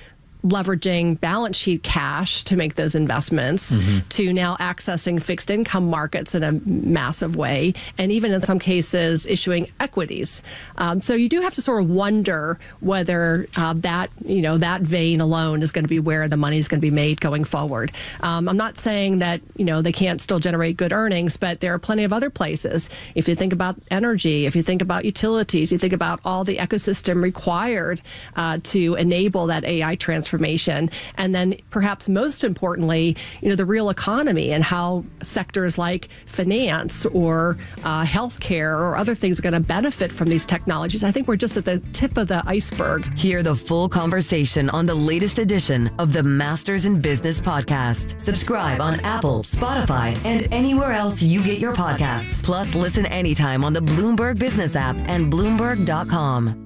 leveraging balance sheet cash to make those investments, mm-hmm. to now accessing fixed income markets in a massive way, and even in some cases issuing equities. Um, so you do have to sort of wonder whether uh, that, you know, that vein alone is going to be where the money is going to be made going forward. Um, I'm not saying that, you know, they can't still generate good earnings, but there are plenty of other places. If you think about energy, if you think about utilities, you think about all the ecosystem required uh, to enable that A I transformation. Information. And then perhaps most importantly, you know, the real economy and how sectors like finance or uh, healthcare or other things are going to benefit from these technologies. I think we're just at the tip of the iceberg. Hear the full conversation on the latest edition of the Masters in Business podcast. Subscribe on Apple, Spotify, and anywhere else you get your podcasts. Plus, listen anytime on the Bloomberg Business app and Bloomberg dot com.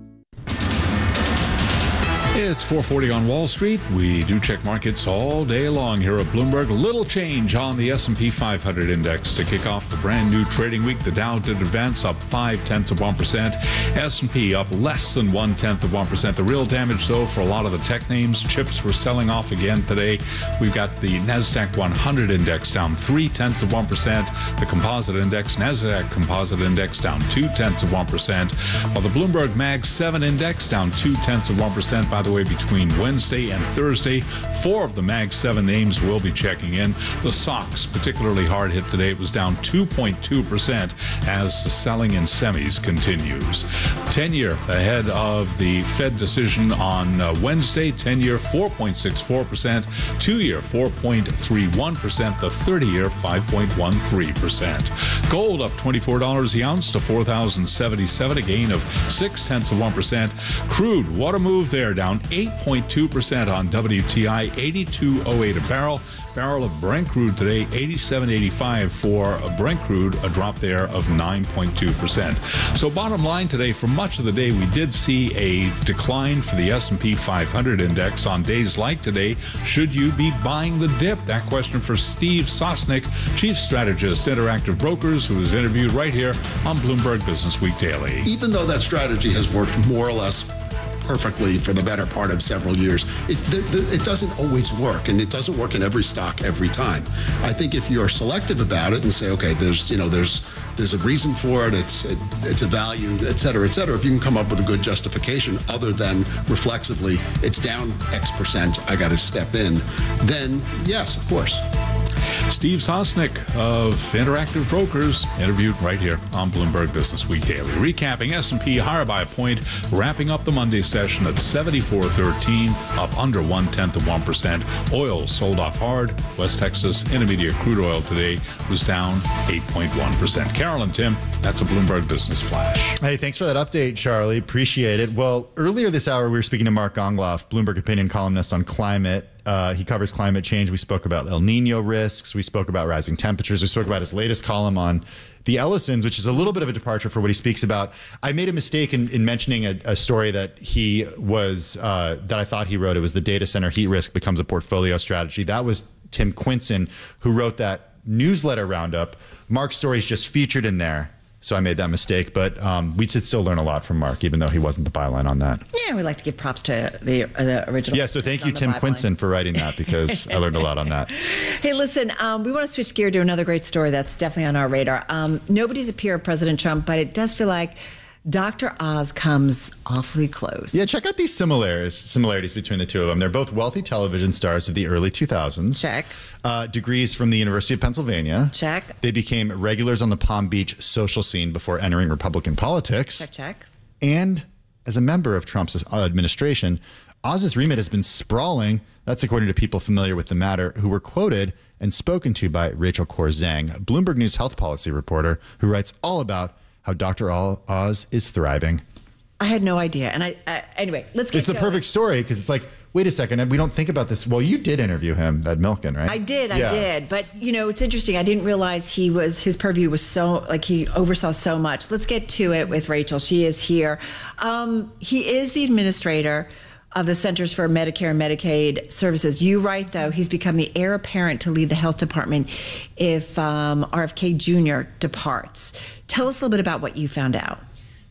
It's four forty on Wall Street. We do check markets all day long here at Bloomberg. Little change on the S and P five hundred index to kick off the brand new trading week. The Dow did advance up five tenths of one percent. S and P up less than one tenth of one percent. The real damage, though, for a lot of the tech names, chips were selling off again today. We've got the NASDAQ one hundred index down three tenths of one percent. The composite index, NASDAQ composite index, down two tenths of one percent. While the Bloomberg Mag seven index down two tenths of one percent. By the way, between Wednesday and Thursday, four of the Mag seven names will be checking in. The S O X, particularly hard hit today, it was down two point two percent as the selling in semis continues. ten-year ahead of the Fed decision on uh, Wednesday, ten-year four point six four percent, two-year four point three one percent, the thirty-year five point one three percent. Gold up twenty-four dollars the ounce to four thousand seventy-seven, a gain of six tenths of one percent. Crude, what a move there, down eight point two percent on W T I, eighty-two oh eight a barrel. Barrel of Brent crude today, eighty-seven eighty-five for a Brent crude, a drop there of nine point two percent. So bottom line today, for much of the day, we did see a decline for the S and P five hundred index. On days like today, should you be buying the dip? That question for Steve Sosnick, Chief Strategist, Interactive Brokers, who was interviewed right here on Bloomberg Business Week Daily. Even though that strategy has worked more or less perfectly for the better part of several years, It, the, the, it doesn't always work, and it doesn't work in every stock every time. I think if you're selective about it and say, okay, there's you know there's there's a reason for it, it's it, it's a value, et cetera, et cetera. If you can come up with a good justification other than reflexively, it's down X percent, I got to step in, then yes, of course. Steve Sosnick of Interactive Brokers, interviewed right here on Bloomberg Business Week Daily. Recapping, S and P higher by a point, wrapping up the Monday session at seventy-four thirteen, up under one-tenth of one percent. Oil sold off hard. West Texas Intermediate crude oil today was down eight point one percent. Carol and Tim, that's a Bloomberg Business Flash. Hey, thanks for that update, Charlie. Appreciate it. Well, earlier this hour, we were speaking to Mark Gongloff, Bloomberg opinion columnist on climate. Uh, he covers climate change. We spoke about El Nino risks. We spoke about rising temperatures. We spoke about his latest column on the Ellisons, which is a little bit of a departure for what he speaks about. I made a mistake in, in mentioning a, a story that he was, uh, that I thought he wrote. It was the data center heat risk becomes a portfolio strategy. That was Tim Quinson, who wrote that newsletter roundup. Mark's story is just featured in there. So I made that mistake, but um, we should still learn a lot from Mark, even though he wasn't the byline on that. Yeah, we like to give props to the, uh, the original. Yeah, so thank you, Tim Quinson, for writing that, because I learned a lot on that. Hey, listen, um, we want to switch gear to another great story that's definitely on our radar. Um, nobody's a peer of President Trump, but it does feel like Doctor Oz comes awfully close. Yeah, check out these similarities similarities between the two of them. They're both wealthy television stars of the early two thousands. Check. Uh, degrees from the University of Pennsylvania. Check. They became regulars on the Palm Beach social scene before entering Republican politics. Check, check. And as a member of Trump's administration, Oz's remit has been sprawling. That's according to people familiar with the matter who were quoted and spoken to by Rachel Kaur Zhang, Bloomberg News health policy reporter, who writes all about how Doctor Oz is thriving. I had no idea. And I, I anyway, let's get It's the going. perfect story, because it's like, wait a second, we don't think about this. Well, you did interview him at Milken, right? I did, Yeah. I did. But, you know, it's interesting. I didn't realize he was, his purview was so, like he oversaw so much. Let's get to it with Rachel. She is here. Um, he is the administrator of the Centers for Medicare and Medicaid Services. You write, though, he's become the heir apparent to lead the health department if um, R F K Junior departs. Tell us a little bit about what you found out.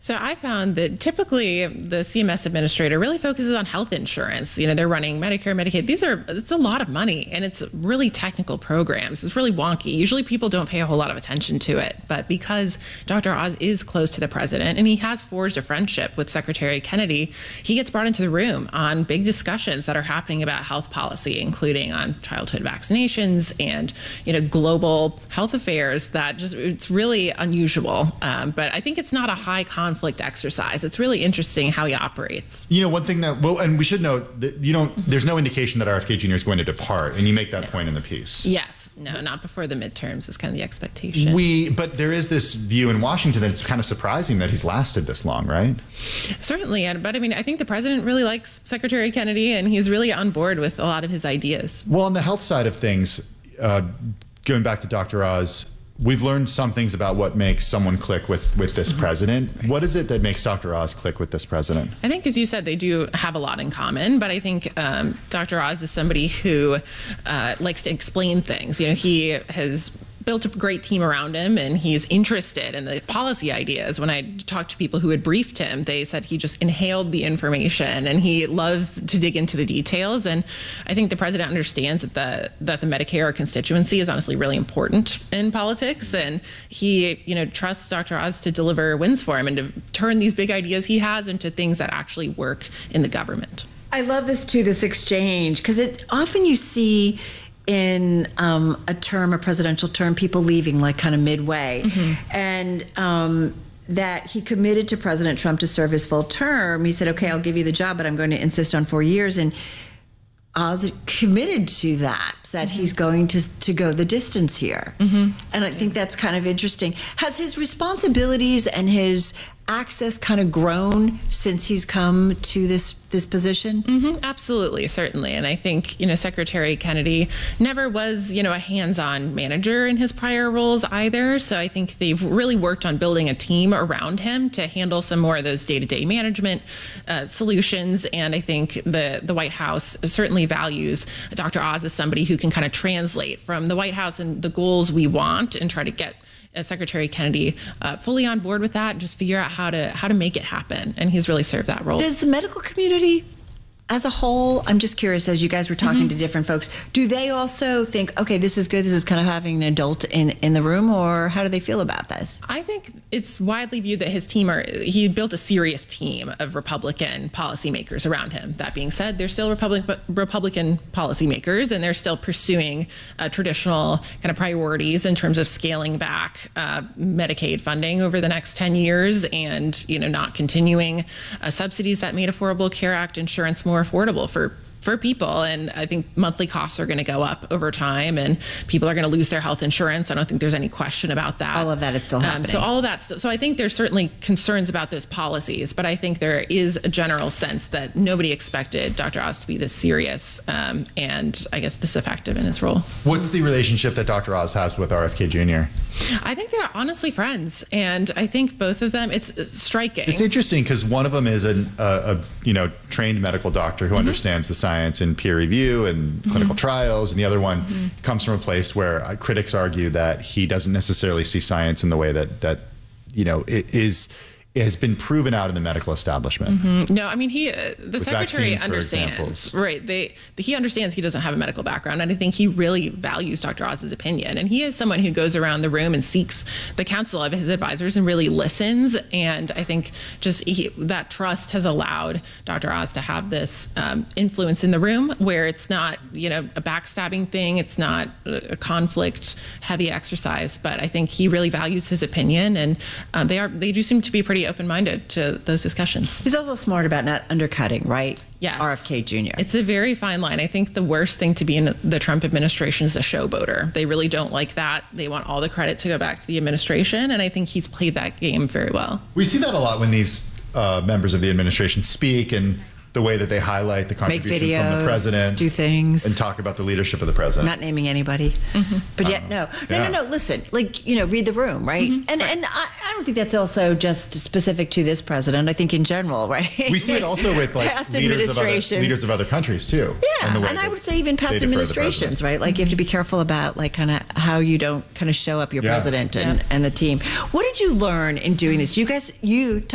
So I found that typically the C M S administrator really focuses on health insurance. You know, they're running Medicare, Medicaid. These are, it's a lot of money, and it's really technical programs. It's really wonky. Usually people don't pay a whole lot of attention to it. But because Doctor Oz is close to the president and he has forged a friendship with Secretary Kennedy, he gets brought into the room on big discussions that are happening about health policy, including on childhood vaccinations and, you know, global health affairs. That just, it's really unusual. Um, but I think it's not a high conflict conflict exercise. It's really interesting how he operates. You know, one thing that, well, and we should note that you don't, mm-hmm. there's no indication that R F K Junior is going to depart, and you make that no. point in the piece. Yes. No, not before the midterms is kind of the expectation. We, but there is this view in Washington that it's kind of surprising that he's lasted this long, right? Certainly. But I mean, I think the president really likes Secretary Kennedy, and he's really on board with a lot of his ideas. Well, on the health side of things, uh, going back to Doctor Oz, we've learned some things about what makes someone click with, with this mm-hmm. president. What is it that makes Doctor Oz click with this president? I think, as you said, they do have a lot in common, but I think um, Doctor Oz is somebody who uh, likes to explain things. You know, he has built a great team around him, and he's interested in the policy ideas. When I talked to people who had briefed him, they said he just inhaled the information, and he loves to dig into the details. And I think the president understands that the that the Medicare constituency is honestly really important in politics, and he, you know, trusts Doctor Oz to deliver wins for him and to turn these big ideas he has into things that actually work in the government. I love this too, this exchange, because it often you see in um, a term, a presidential term, people leaving like kind of midway. Mm-hmm. And um, that he committed to President Trump to serve his full term. He said, okay, I'll give you the job, but I'm going to insist on four years. And Oz committed to that, that mm-hmm. he's going to to go the distance here. Mm-hmm. And I think that's kind of interesting. Has his responsibilities and his access kind of grown since he's come to this this position? Mm-hmm, absolutely, certainly. And I think, you know, Secretary Kennedy never was, you know, a hands-on manager in his prior roles either. So I think they've really worked on building a team around him to handle some more of those day-to-day management uh, solutions. And I think the, the White House certainly values Doctor Oz as somebody who can kind of translate from the White House and the goals we want and try to get Uh, Secretary Kennedy uh, fully on board with that and just figure out how to how to make it happen. And he's really served that role. Does the medical community as a whole, I'm just curious, as you guys were talking mm-hmm. to different folks, do they also think, okay, this is good, this is kind of having an adult in, in the room, or how do they feel about this? I think it's widely viewed that his team are, he built a serious team of Republican policymakers around him. That being said, they're still Republic, Republican policymakers, and they're still pursuing uh, traditional kind of priorities in terms of scaling back uh, Medicaid funding over the next ten years and, you know, not continuing uh, subsidies that made Affordable Care Act insurance more affordable for for people. And I think monthly costs are going to go up over time, and people are going to lose their health insurance. I don't think there's any question about that. All of that is still happening. Um, so all of that. St- so I think there's certainly concerns about those policies, but I think there is a general sense that nobody expected Doctor Oz to be this serious um, and I guess this effective in his role. What's the relationship that Doctor Oz has with R F K Junior? I think they're honestly friends, and I think both of them, it's, it's striking. It's interesting because one of them is an, a, a you know trained medical doctor who mm-hmm. understands the science and peer review and clinical mm-hmm. trials, and the other one mm-hmm. comes from a place where uh, critics argue that he doesn't necessarily see science in the way that that you know it is it has been proven out in the medical establishment. Mm-hmm. No, I mean, he, uh, the With secretary vaccines, understands, right? They, he understands he doesn't have a medical background, and I think he really values Doctor Oz's opinion. And he is someone who goes around the room and seeks the counsel of his advisors and really listens. And I think just he, that trust has allowed Doctor Oz to have this um, influence in the room where it's not, you know, a backstabbing thing. It's not a conflict heavy exercise, but I think he really values his opinion, and um, they are, they do seem to be pretty open-minded to those discussions. He's also smart about not undercutting, right? Yes. R F K Junior It's a very fine line. I think the worst thing to be in the Trump administration is a showboater. They really don't like that. They want all the credit to go back to the administration, and I think he's played that game very well. We see that a lot when these uh, members of the administration speak, and the way that they highlight the contribution Make videos, from the president, do things, and talk about the leadership of the president. Not naming anybody, mm-hmm. but yet no, no, yeah. no, no. Listen, like you know, read the room, right? Mm-hmm. And right. and I, I don't think that's also just specific to this president. I think in general, right? We see it also with like past leaders of, other, administrations, leaders of other countries too. Yeah, and, and I would say even past administrations, right? Like mm-hmm. you have to be careful about like kind of how you don't kind of show up your yeah. president and, yeah. and the team. What did you learn in doing this? Do you guys, you t-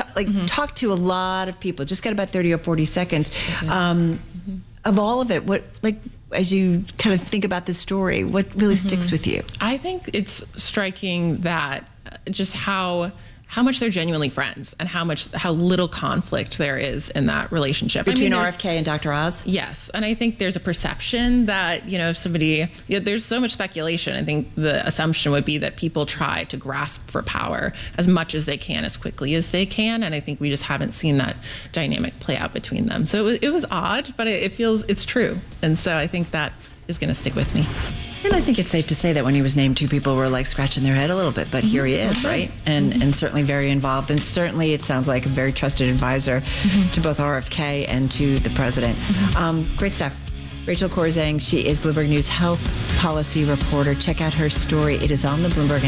like mm-hmm. talked to a lot of people. Just got about thirty or forty seconds. Um, mm-hmm. Of all of it, what like as you kind of think about this story, what really mm-hmm. sticks with you? I think it's striking that just how. how much they're genuinely friends and how much, how little conflict there is in that relationship. Between I mean, R F K and Doctor Oz? Yes. And I think there's a perception that, you know, if somebody, you know, there's so much speculation. I think the assumption would be that people try to grasp for power as much as they can, as quickly as they can. And I think we just haven't seen that dynamic play out between them. So it was, it was odd, but it, it feels, it's true. And so I think that is going to stick with me. And I think it's safe to say that when he was named, two people were like scratching their head a little bit, but mm-hmm. here he is, right? And mm-hmm. and certainly very involved. And certainly it sounds like a very trusted advisor mm-hmm. to both R F K and to the president. Mm-hmm. Um, great stuff. Rachel Korzeng, she is Bloomberg News health policy reporter. Check out her story. It is on the Bloomberg